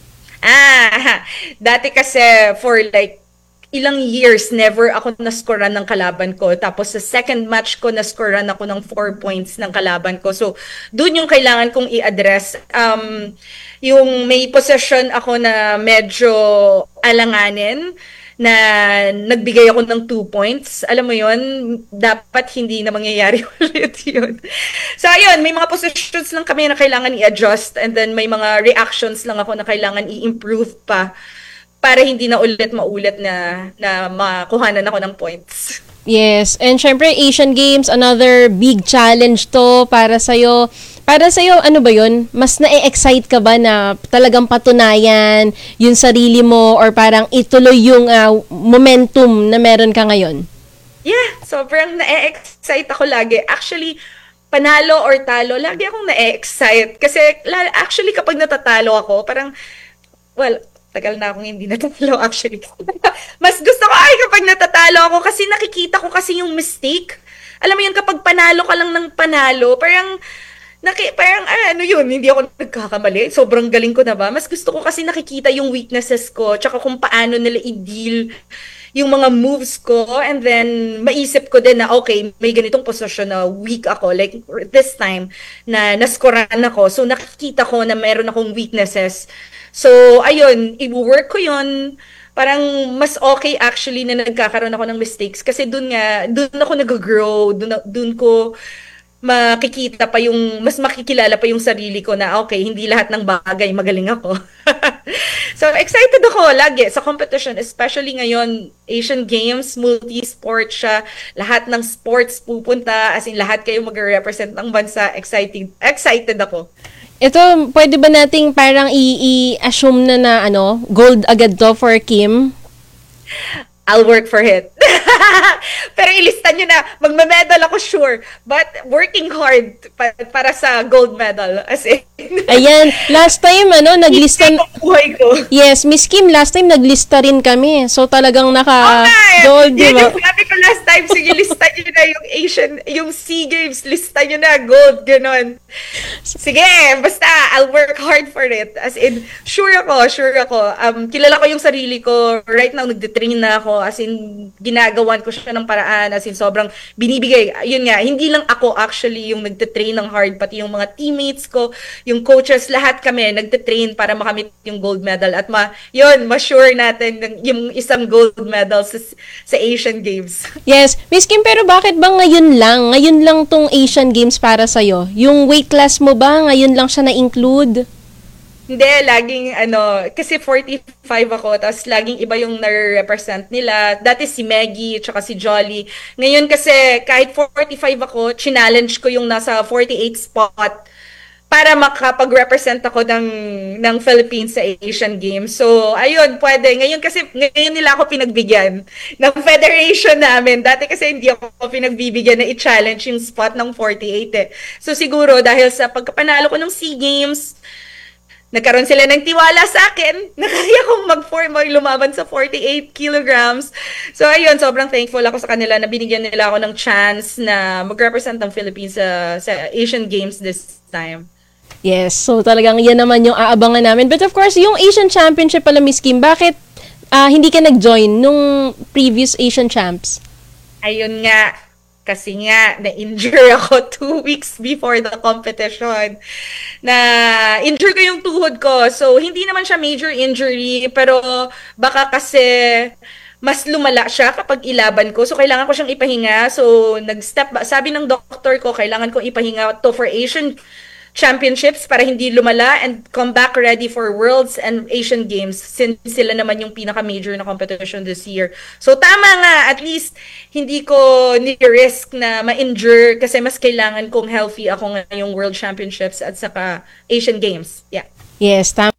Ah, dati kasi for like ilang years, never ako na-scorean ng kalaban ko. Tapos sa second match ko, na-scorean ako ng four points ng kalaban ko. So, dun yung kailangan kong i-address. Um, yung may possession ako na medyo alanganin, na nagbigay ako ng two points. Alam mo yon, dapat hindi na mangyayari ulit yun. So, ayun, may mga possessions lang kami na kailangan i-adjust, and then may mga reactions lang ako na kailangan i-improve pa para hindi na ulit maulit na na makuhanan ako ng points. Yes, and syempre Asian Games, another big challenge to para sa'yo. Para sa'yo, ano ba yun? Mas na-excite ka ba na talagang patunayan yung sarili mo or parang ituloy yung uh, momentum na meron ka ngayon? Yeah, sobrang na-excite ako lagi. Actually, panalo or talo, lagi akong na-excite. Kasi actually kapag natatalo ako, parang, well, tagal na akong hindi natatalo actually. Mas gusto ko ay kapag natatalo ako kasi nakikita ko kasi yung mistake. Alam mo yun, kapag panalo ka lang ng panalo, parang, naki, parang ah, ano yun, hindi ako nagkakamali. Sobrang galing ko na ba? Mas gusto ko kasi nakikita yung weaknesses ko, tsaka kung paano nila i-deal yung mga moves ko, and then maisip ko din na okay, may ganitong posisyon na weak ako, like this time na naskoran ako, so nakikita ko na meron akong weaknesses. So ayun, i-work ko yun. Parang mas okay actually na nagkakaroon ako ng mistakes kasi dun nga, dun ako nag-grow, dun, dun ko makikita pa yung, mas makikilala pa yung sarili ko na okay, hindi lahat ng bagay magaling ako. So, excited ako lagi sa competition, especially ngayon, Asian Games, multi-sport siya, lahat ng sports pupunta, as in lahat kayo mag-represent ng bansa, excited, excited ako. Ito, pwede ba nating parang i-assume na na ano, gold agad to for Kim? I'll work for it. Pero ilista nyo na, magme-medal ako sure. But working hard pa- para sa gold medal. As in. Ayan, last time ano, naglista... buhay ko. Yes, Miss Kim, last time naglista rin kami. So talagang naka-gold, Okay. di ba? Yun yung sabi ko last time, sige, lista nyo na yung Asian, yung SEA Games, lista nyo na, gold, ganon. Sige, basta, I'll work hard for it. As in, sure ako, sure ako. Um, kilala ko yung sarili ko. Right now, nagtitrain na ako. As in, ginagawan ko siya ng paraan. As in, sobrang binibigay. Yun nga, hindi lang ako actually yung nagtitrain ng hard, pati yung mga teammates ko, yung coaches, lahat kami nagtitrain para makamit yung gold medal. At ma, yun, ma-sure natin yung isang gold medal sa, sa Asian Games. Yes, Miss Kim, pero bakit ba ngayon lang? Ngayon lang tong Asian Games para sa'yo? Yung weight class mo ba, ngayon lang siya na-include? Hindi, laging ano, kasi forty-five ako, tapos laging iba yung nare-represent nila. Dati si Maggie, tsaka si Jolly. Ngayon kasi, kahit forty-five ako, challenge ko yung nasa forty-eight spot para makapag-represent ako ng, ng Philippines sa Asian Games. So, ayun, pwede. Ngayon kasi, ngayon nila ako pinagbigyan ng federation namin. Dati kasi hindi ako pinagbibigyan na i-challenge yung spot ng forty-eight eh. So, siguro, dahil sa pagkapanalo ko ng SEA Games, nagkaroon sila ng tiwala sa akin na kaya kong mag-form lumaban sa forty-eight kilograms. So, ayun, sobrang thankful ako sa kanila na binigyan nila ako ng chance na mag-represent ng Philippines sa, sa Asian Games this time. Yes, so talagang yan naman yung aabangan namin. But of course, yung Asian Championship pala, Miss Kim, bakit uh, hindi ka nag-join nung previous Asian Champs? Ayun nga, kasi nga, na-injure ako two weeks before the competition. Na-injure ko yung tuhod ko. So, hindi naman siya major injury, pero baka kasi mas lumala siya kapag ilaban ko. So, kailangan ko siyang ipahinga. So, nag-step back. Sabi ng doktor ko, kailangan ko ipahinga to for Asian championships para hindi lumala and come back ready for Worlds and Asian Games since sila naman yung pinaka-major na competition this year. So tama nga, at least hindi ko ni-risk na ma-injure kasi mas kailangan kong healthy ako ngayong World Championships at saka Asian Games. Yeah. Yes, tama.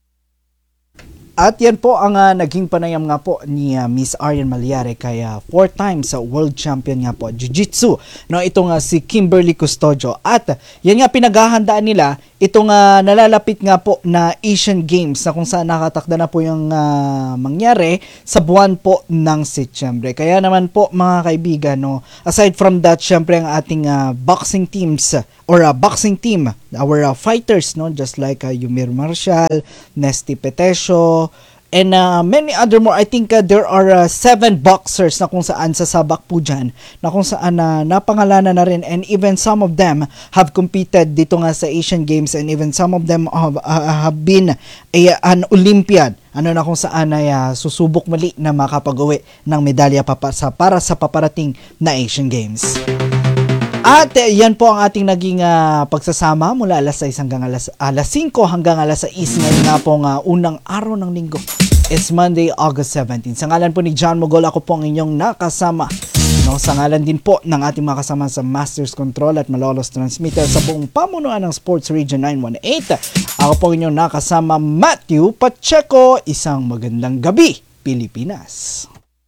At yan po ang uh, naging panayam nga po ni uh, Miss Arian Malyari kay uh, four times sa uh, world champion nga po Jiu-Jitsu, no, itong uh, si Kimberly Custodio. At uh, yan nga pinaghahandaan nila itong uh, nalalapit nga po na Asian Games na kung saan nakatakda na po yung uh, mangyari sa buwan po ng Setyembre. Kaya naman po mga kaibigan, no, aside from that, syempre ang ating uh, boxing teams uh, or uh, boxing team, our uh, fighters, no, just like uh, Yumir Marshall, Nesty Petesio, and uh, many other more. I think uh, there are uh, seven boxers na kung saan sasabak po dyan, na kung saan uh, napangalanan na rin, and even some of them have competed dito nga sa Asian Games, and even some of them have, uh, have been a, an Olympiad, ano na kung saan ay uh, susubok muli na makapag-uwi ng medalya papa, sa, para sa paparating na Asian Games. At uh, yan po ang ating naging uh, pagsasama mula alas sais hanggang alas, alas singko hanggang alas sais ngayon nga pong uh, unang araw ng linggo. It's Monday, August seventeenth. Sa ngalan po ni John Mogol, ako po ang inyong nakasama. No, sa ngalan din po ng ating mga kasama sa Masters Control at Malolos Transmitter sa buong pamunuan ng Sports Region nine one eight. Ako po ang inyong nakasama, Matthew Pacheco. Isang magandang gabi, Pilipinas.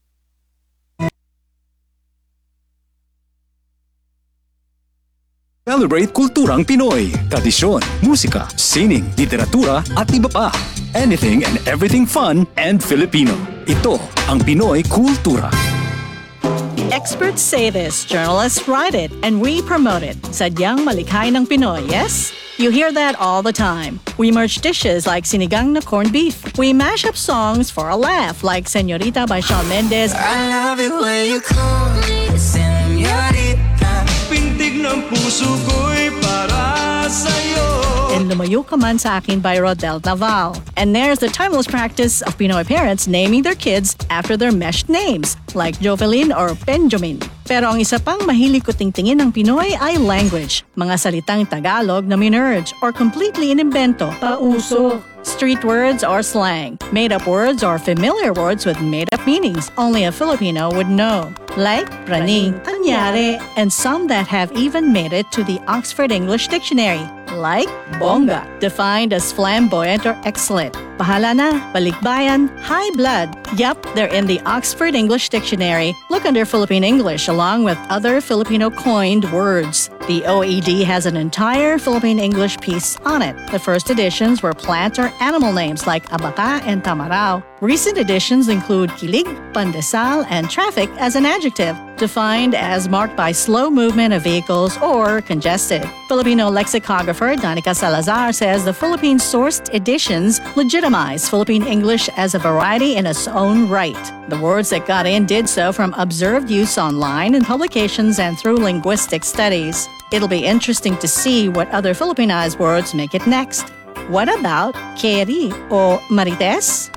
Celebrate kulturang Pinoy, tradisyon, musika, sining, literatura at iba pa. Anything and everything fun and Filipino. Ito ang Pinoy Kultura. Experts say this, journalists write it, and we promote it. Sadyang malikhay ng Pinoy, yes? You hear that all the time. We merge dishes like sinigang na corned beef. We mash up songs for a laugh like Señorita by Shawn Mendes. I love it when you call me Señorita. Pintig ng puso ko'y para sa'yo. And Lumayo Ka Man Sa Akin by Rodel Naval. And there's the timeless practice of Pinoy parents naming their kids after their meshed names, like Jovelyn or Benjamin. Pero ang isa pang mahilig ko tingtingin ng Pinoy ay language. Mga salitang Tagalog na minerge or completely inimbento, pauso. Street words or slang, made-up words or familiar words with made-up meanings only a Filipino would know, like praning, anyari, and some that have even made it to the Oxford English Dictionary, like bongga, defined as flamboyant or excellent. Bahala na, balikbayan, high blood. Yup, they're in the Oxford English Dictionary. Look under Philippine English along with other Filipino coined words. The O E D has an entire Philippine English piece on it. The first editions were plant or animal names like abaca and tamarao. Recent editions include kilig, pandesal, and traffic as an adjective, defined as marked by slow movement of vehicles or congested. Filipino lexicographer Danica Salazar says the Philippine-sourced editions legitimize Philippine English as a variety in its own right. The words that got in did so from observed use online in publications and through linguistic studies. It'll be interesting to see what other Filipinized words make it next. What about Keri o Marites?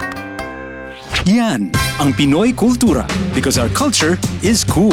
Yan ang Pinoy Kultura because our culture is cool.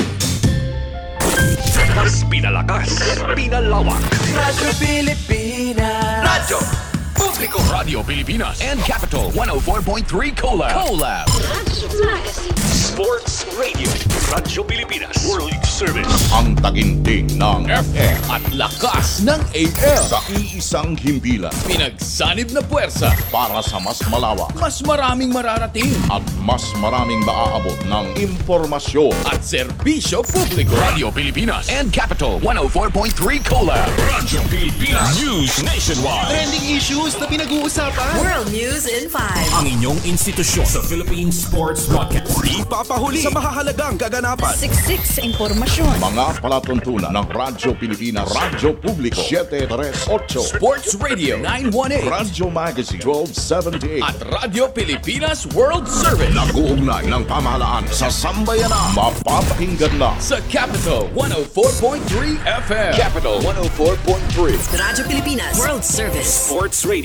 Mas pinalakas, pinalawak. Radyo Pilipinas. Radyo Publiko Radio Pilipinas and Capital one oh four point three Collab. Collab. Sports Radio. Radyo Pilipinas. World Service. Ang taginting ng F M at lakas ng A M. Sa iisang himpilan. Pinagsanib na puwersa Para sa mas malawak mas maraming mararating at mas maraming maaabot ng impormasyon. at serbisyo publiko. Radio Pilipinas and Capital one oh four point three Collab. Radyo Pilipinas News Nationwide. Trending issues na pinag-uusapan. World News in five. Ang inyong institusyon sa Philippine Sports Broadcast. Ipapahuli sa mahahalagang kaganapan. Siksik sa impormasyon. Mga palatuntunan ng Radyo Pilipinas, Radyo Publiko seven thirty-eight, Sports Radio nine eighteen Radyo Magazine twelve seventy-eight at Radio Pilipinas World Service. Nag-uugnay ng pamahalaan sa sambayanan. Mapapakinggan na Sa Capital one oh four point three F M. Capital one oh four point three Radyo Pilipinas World Service. Sports Radio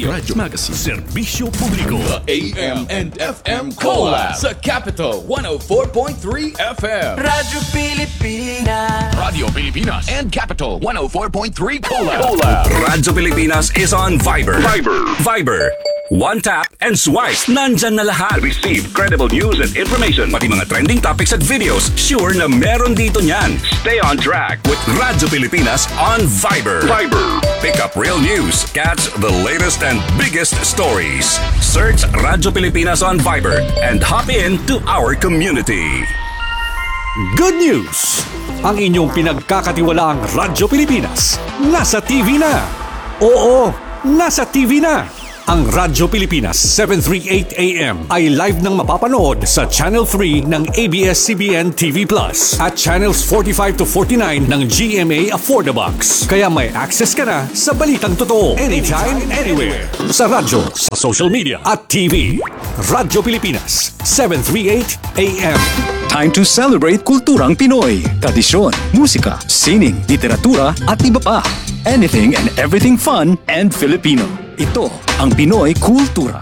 Publico Magazine. Serbisyo publiko. A M and F M Collab sa Capital one oh four point three F M. Radyo Pilipinas. Radio Pilipinas and Capital one oh four point three Collab. Radyo Pilipinas is on Viber. Viber. Viber. One tap and swipe. Nandyan na lahat. Receive credible news and information. Pati mga trending topics at videos. Sure na meron dito niyan. Stay on track with Radyo Pilipinas on Viber. Viber. Pick up real news. Catch the latest and biggest stories. Search Radyo Pilipinas on Viber and hop in to our community. Good news! Ang inyong pinagkakatiwalaang Radyo Pilipinas nasa T V na. Oo, nasa T V na. Ang Radyo Pilipinas seven thirty-eight A M ay live nang mapapanood sa Channel three ng A B S C B N T V Plus at Channels forty-five to forty-nine ng G M A Affordabox. Kaya may access ka na sa balitang totoo anytime, anywhere. Sa radyo, sa social media at T V. Radyo Pilipinas seven thirty-eight A M. Time to celebrate kulturang Pinoy. Tradisyon, musika, sining, literatura at iba pa. Anything and everything fun and Filipino. Ito ang Pinoy Kultura.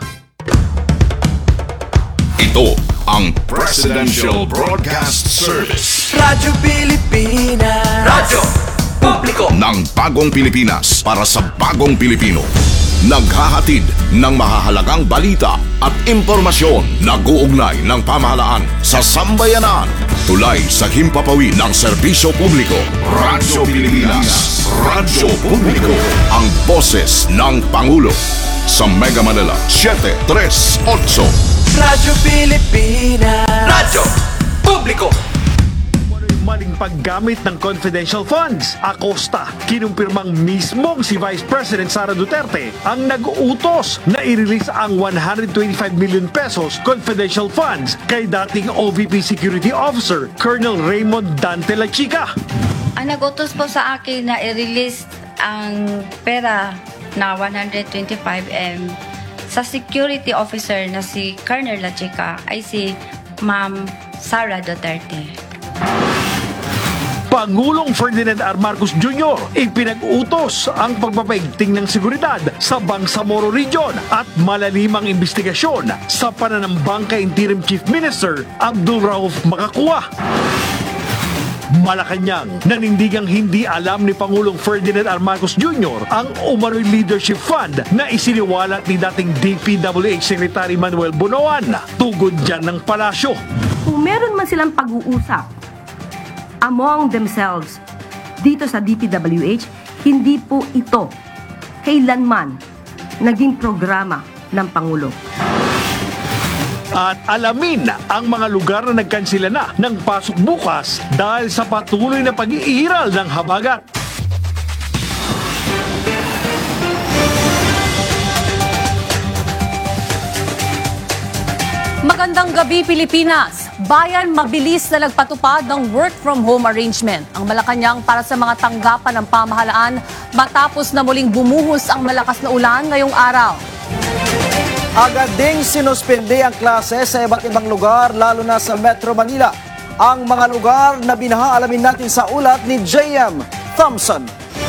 Ito ang Presidential Broadcast Service. Radyo Pilipinas. Radyo Publiko ng bagong Pilipinas para sa bagong Pilipino. Naghahatid ng mahahalagang balita at impormasyon na guugnay ng pamahalaan sa sambayanan. Tulay sa himpapawid ng serbisyo publiko. Radyo Pilipinas. Radyo Publiko. Ang boses ng Pangulo. Sa Mega Manila, seven three eight. Radyo Pilipinas. Radyo Publiko. Maling paggamit ng confidential funds. Acosta, kinumpirmang mismong si Vice President Sara Duterte ang nag-utos na i-release ang one hundred twenty-five million pesos confidential funds kay dating O V P Security Officer Colonel Raymond Dante La Chica. Ang nag-utos po sa akin na i-release ang pera na one hundred twenty-five million sa security officer na si Colonel La Chica ay si Ma'am Sara Duterte. Pangulong Ferdinand R. Marcos Junior ipinag-utos ang pagpapaigting ng seguridad sa Bangsamoro Region at malalimang investigasyon sa pananambang kay Interim Chief Minister Abdul Rauf Makakua. Malacanang, nanindigang hindi alam ni Pangulong Ferdinand R. Marcos Junior ang umano'y leadership fund na isiniwalat ni dating D P W H Secretary Manuel Bunoan. Tugod dyan ng palasyo. Kung meron man silang pag-uusap among themselves dito sa D P W H, hindi po ito kailanman naging programa ng Pangulo. At alamin ang mga lugar na nagkansila na ng pasok bukas dahil sa patuloy na pag-iiral ng habagat. Magandang gabi, Pilipinas! Bayan mabilis na nagpatupad ng work from home arrangement. Ang Malacanang para sa mga tanggapan ng pamahalaan matapos na muling bumuhos ang malakas na ulan ngayong araw. Agad ding sinuspende ang klase sa iba't ibang lugar, lalo na sa Metro Manila. Ang mga lugar na binaha alamin natin sa ulat ni J M Thompson.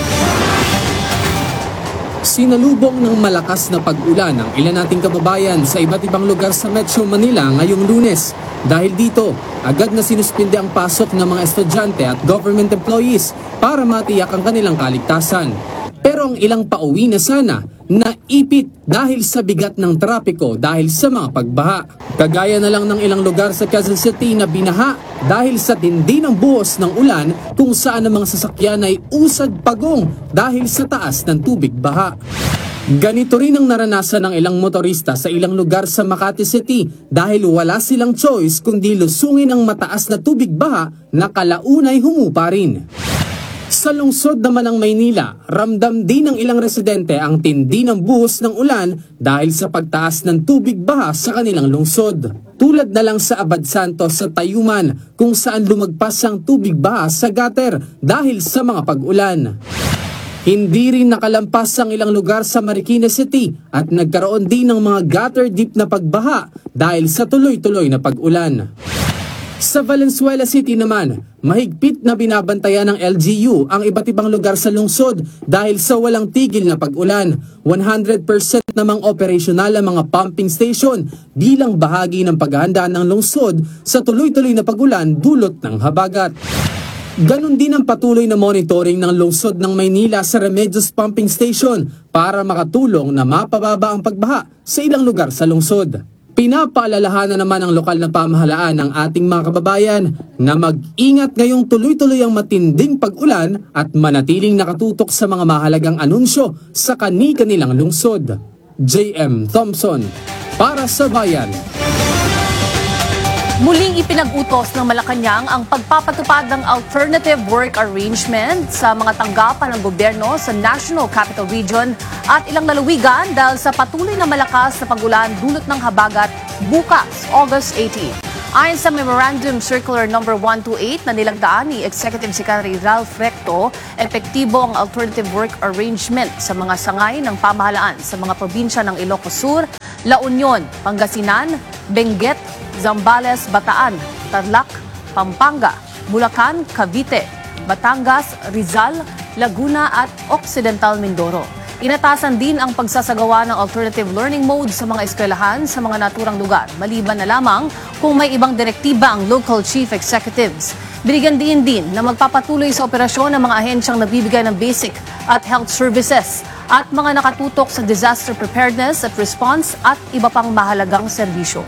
Sinalubong ng malakas na pag-ulan ang ilan nating kababayan sa iba't ibang lugar sa Metro Manila ngayong Lunes. Dahil dito, agad na sinuspinde ang pasok ng mga estudyante at government employees para matiyak ang kanilang kaligtasan. Pero ang ilang pauwi na sana, naipit dahil sa bigat ng trapiko dahil sa mga pagbaha. Kagaya na lang ng ilang lugar sa Quezon City na binaha dahil sa tindi ng buhos ng ulan kung saan ang mga sasakyan ay usad pagong dahil sa taas ng tubig baha. Ganito rin ang naranasan ng ilang motorista sa ilang lugar sa Makati City dahil wala silang choice kundi lusungin ang mataas na tubig baha na kalaunay humupa rin. Sa lungsod naman ng Maynila, ramdam din ng ilang residente ang tindi ng buhos ng ulan dahil sa pagtaas ng tubig baha sa kanilang lungsod. Tulad na lang sa Abad Santos sa Tayuman kung saan lumagpas ang tubig baha sa gutter dahil sa mga pag-ulan. Hindi rin nakalampas ang ilang lugar sa Marikina City at nagkaroon din ng mga gutter deep na pagbaha dahil sa tuloy-tuloy na pag-ulan. Sa Valenzuela City naman, Mahigpit na binabantayan ng L G U ang iba't ibang lugar sa lungsod dahil sa walang tigil na pag-ulan. one hundred percent namang operasyonal ang mga pumping station bilang bahagi ng paghahanda ng lungsod sa tuloy-tuloy na pag-ulan dulot ng habagat. Ganon din ang patuloy na monitoring ng lungsod ng Maynila sa Remedios Pumping Station para makatulong na mapababa ang pagbaha sa ilang lugar sa lungsod. Pinapaalalahanan naman ang lokal na pamahalaan ng ating mga kababayan na mag-ingat ngayong tuloy-tuloy ang matinding pag-ulan at manatiling nakatutok sa mga mahalagang anunsyo sa kani-kanilang lungsod. J M Thompson, para sa Bayan. Muling ipinag-utos ng Malacanang ang pagpapatupad ng alternative work arrangement sa mga tanggapan ng gobyerno sa National Capital Region at ilang lalawigan dahil sa patuloy na malakas na pag-ulan dulot ng habagat bukas, August eighteenth. Ayon sa Memorandum Circular number one twenty-eight na nilagdaan ni Executive Secretary Ralph Recto, epektibo ang alternative work arrangement sa mga sangay ng pamahalaan sa mga probinsya ng Ilocos Sur, La Union, Pangasinan, Benguet, Zambales, Bataan, Tarlac, Pampanga, Bulacan, Cavite, Batangas, Rizal, Laguna at Occidental Mindoro. Inatasan din ang pagsasagawa ng alternative learning mode sa mga eskwelahan sa mga naturang lugar, maliban na lamang kung may ibang direktiba ang local chief executives. Binigyan din din na magpapatuloy sa operasyon ng mga ahensyang nagbibigay ng basic at health services at mga nakatutok sa disaster preparedness at response at iba pang mahalagang serbisyo.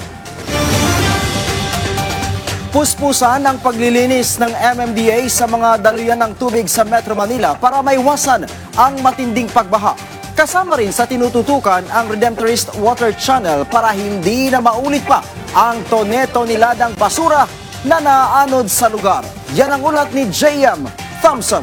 Puspusan ang paglilinis ng M M D A sa mga daluyan ng tubig sa Metro Manila para maiwasan ang matinding pagbaha. Kasama rin sa tinututukan ang Redemptorist Water Channel para hindi na maulit pa ang tone-toneladang basura na naaanod sa lugar. Yan ang ulat ni J M Thompson.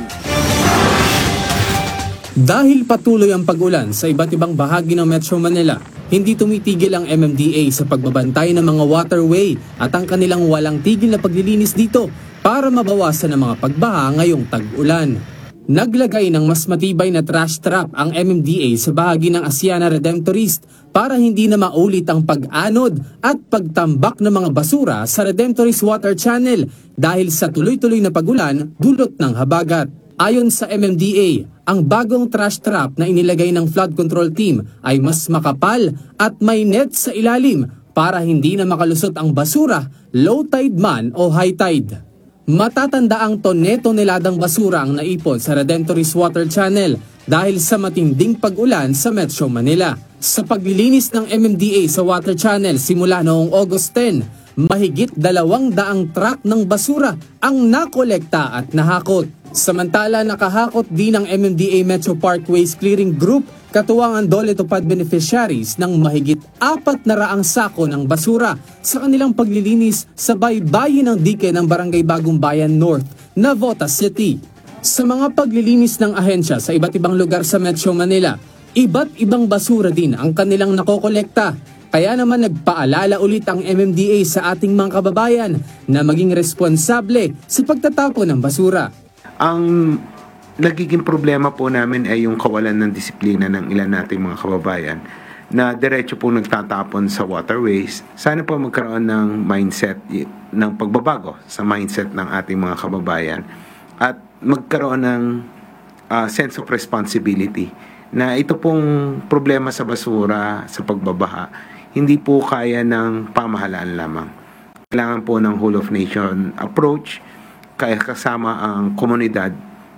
Dahil patuloy ang pag-ulan sa iba't ibang bahagi ng Metro Manila, hindi tumitigil ang M M D A sa pagbabantay ng mga waterway at ang kanilang walang tigil na paglilinis dito para mabawasan ang mga pagbaha ngayong tag-ulan. Naglagay ng mas matibay na trash trap ang M M D A sa bahagi ng Asiana Redemptorist para hindi na maulit ang pag-anod at pagtambak ng mga basura sa Redemptorist Water Channel dahil sa tuloy-tuloy na pag-ulan dulot ng habagat. Ayon sa M M D A, ang bagong trash trap na inilagay ng flood control team ay mas makapal at may net sa ilalim para hindi na makalusot ang basura, low tide man o high tide. Matatanda ang tone-toneladang basura ang naipon sa Redemptorist Water Channel dahil sa matinding pag-ulan sa Metro Manila. Sa paglilinis ng M M D A sa Water Channel simula noong August tenth, mahigit dalawang daang truck ng basura ang nakolekta at nahakot. Samantala, nakahakot din ng M M D A Metro Parkways Clearing Group katuwang ang Dole Tupad beneficiaries ng mahigit apat na raang sako ng basura sa kanilang paglilinis sa baybayin ng dike ng Barangay Bagong Bayan North, Navotas City. Sa mga paglilinis ng ahensya sa iba't ibang lugar sa Metro Manila, iba't ibang basura din ang kanilang nakokolekta. Kaya naman nagpaalala ulit ang M M D A sa ating mga kababayan na maging responsable sa pagtatapon ng basura. Ang nagiging problema po namin ay yung kawalan ng disiplina ng ilan nating mga kababayan na diretso po nagtatapon sa waterways. Sana po magkaroon ng mindset, ng pagbabago sa mindset ng ating mga kababayan at magkaroon ng uh, sense of responsibility na ito pong problema sa basura, sa pagbabaha, hindi po kaya ng pamahalaan lamang. Kailangan po ng whole of nation approach, kaya kasama ang komunidad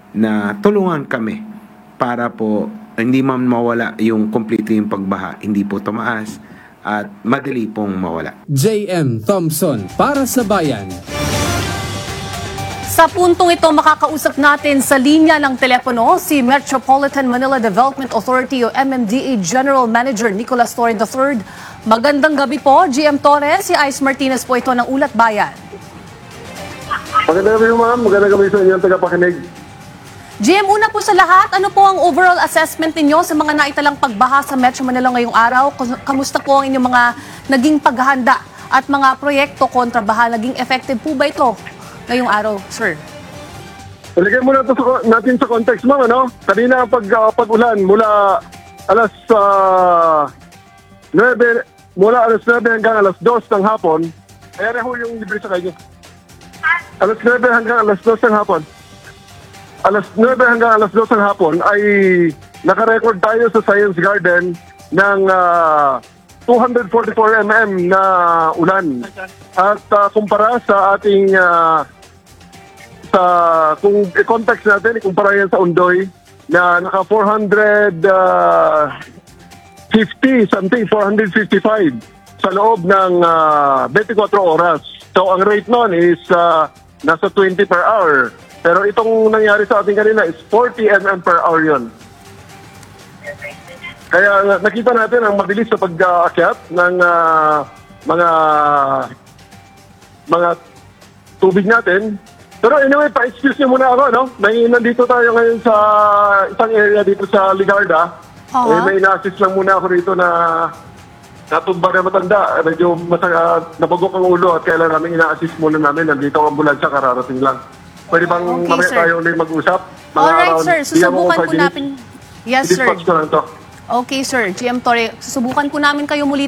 na tulungan kami para po hindi man mawala yung completely yung pagbaha, hindi po tumaas at madali pong mawala. J M Thompson, para sa Bayan. Sa puntong ito, makakausap natin sa linya ng telepono si Metropolitan Manila Development Authority o M M D A General Manager Nicolas Torre the third. Magandang gabi po, G M Torres. Si Ice Martinez po ito ng Ulat Bayan. Magandang gabi ma'am, magandang gabi sa inyong tagapakinig. G M, una po sa lahat, ano po ang overall assessment ninyo sa mga naitalang pagbaha sa Metro Manila ngayong araw? Kamusta po ang inyong mga naging paghahanda at mga proyekto kontra baha? Naging effective po ba ito ngayong araw, sir? Talagay muna ito sa, natin sa context ma'am, ano? Kanina ang pag, uh, pag-ulan mula alas uh, nuwebe, mula alas nuwebe hanggang alas dos ng hapon, ayan na ho yung libre sa kayo. alas nuwebe hanggang alas dos ng hapon. Alas nuwebe hanggang alas dos ng hapon ay nakarecord tayo sa Science Garden ng uh, two hundred forty-four millimeters na ulan. At uh, kumpara sa ating uh, sa kung i-context natin, ikumpara yan sa Ondoy na naka four hundred fifty something, four hundred fifty-five sa loob ng uh, twenty-four oras. So ang rate nun is uh, nasa twenty per hour. Pero itong nangyari sa ating kanina is forty millimeters per hour yun. Kaya nakita natin ang mabilis na pag-aakyat ng uh, mga mga tubig natin. Pero anyway, pa-excuse niyo muna ako, no? May nandito tayo ngayon sa isang area dito sa Ligarda. Uh-huh. Eh, may ina-assist lang muna ako rito na natumba na matanda. Medyo matanga, nabagok ang ulo at kailan namin ina-assist muna namin. Nandito ang ambulansya, kararating lang. Pwede bang Okay, mamaya sir. tayo ulit mag-usap? Mga Alright, around- sir. bigyan mo Susubukan ako po five minutes. namin. Yes, sir. I-dispatch ko lang to. Okay, sir. G M Torre, susubukan po namin kayo muli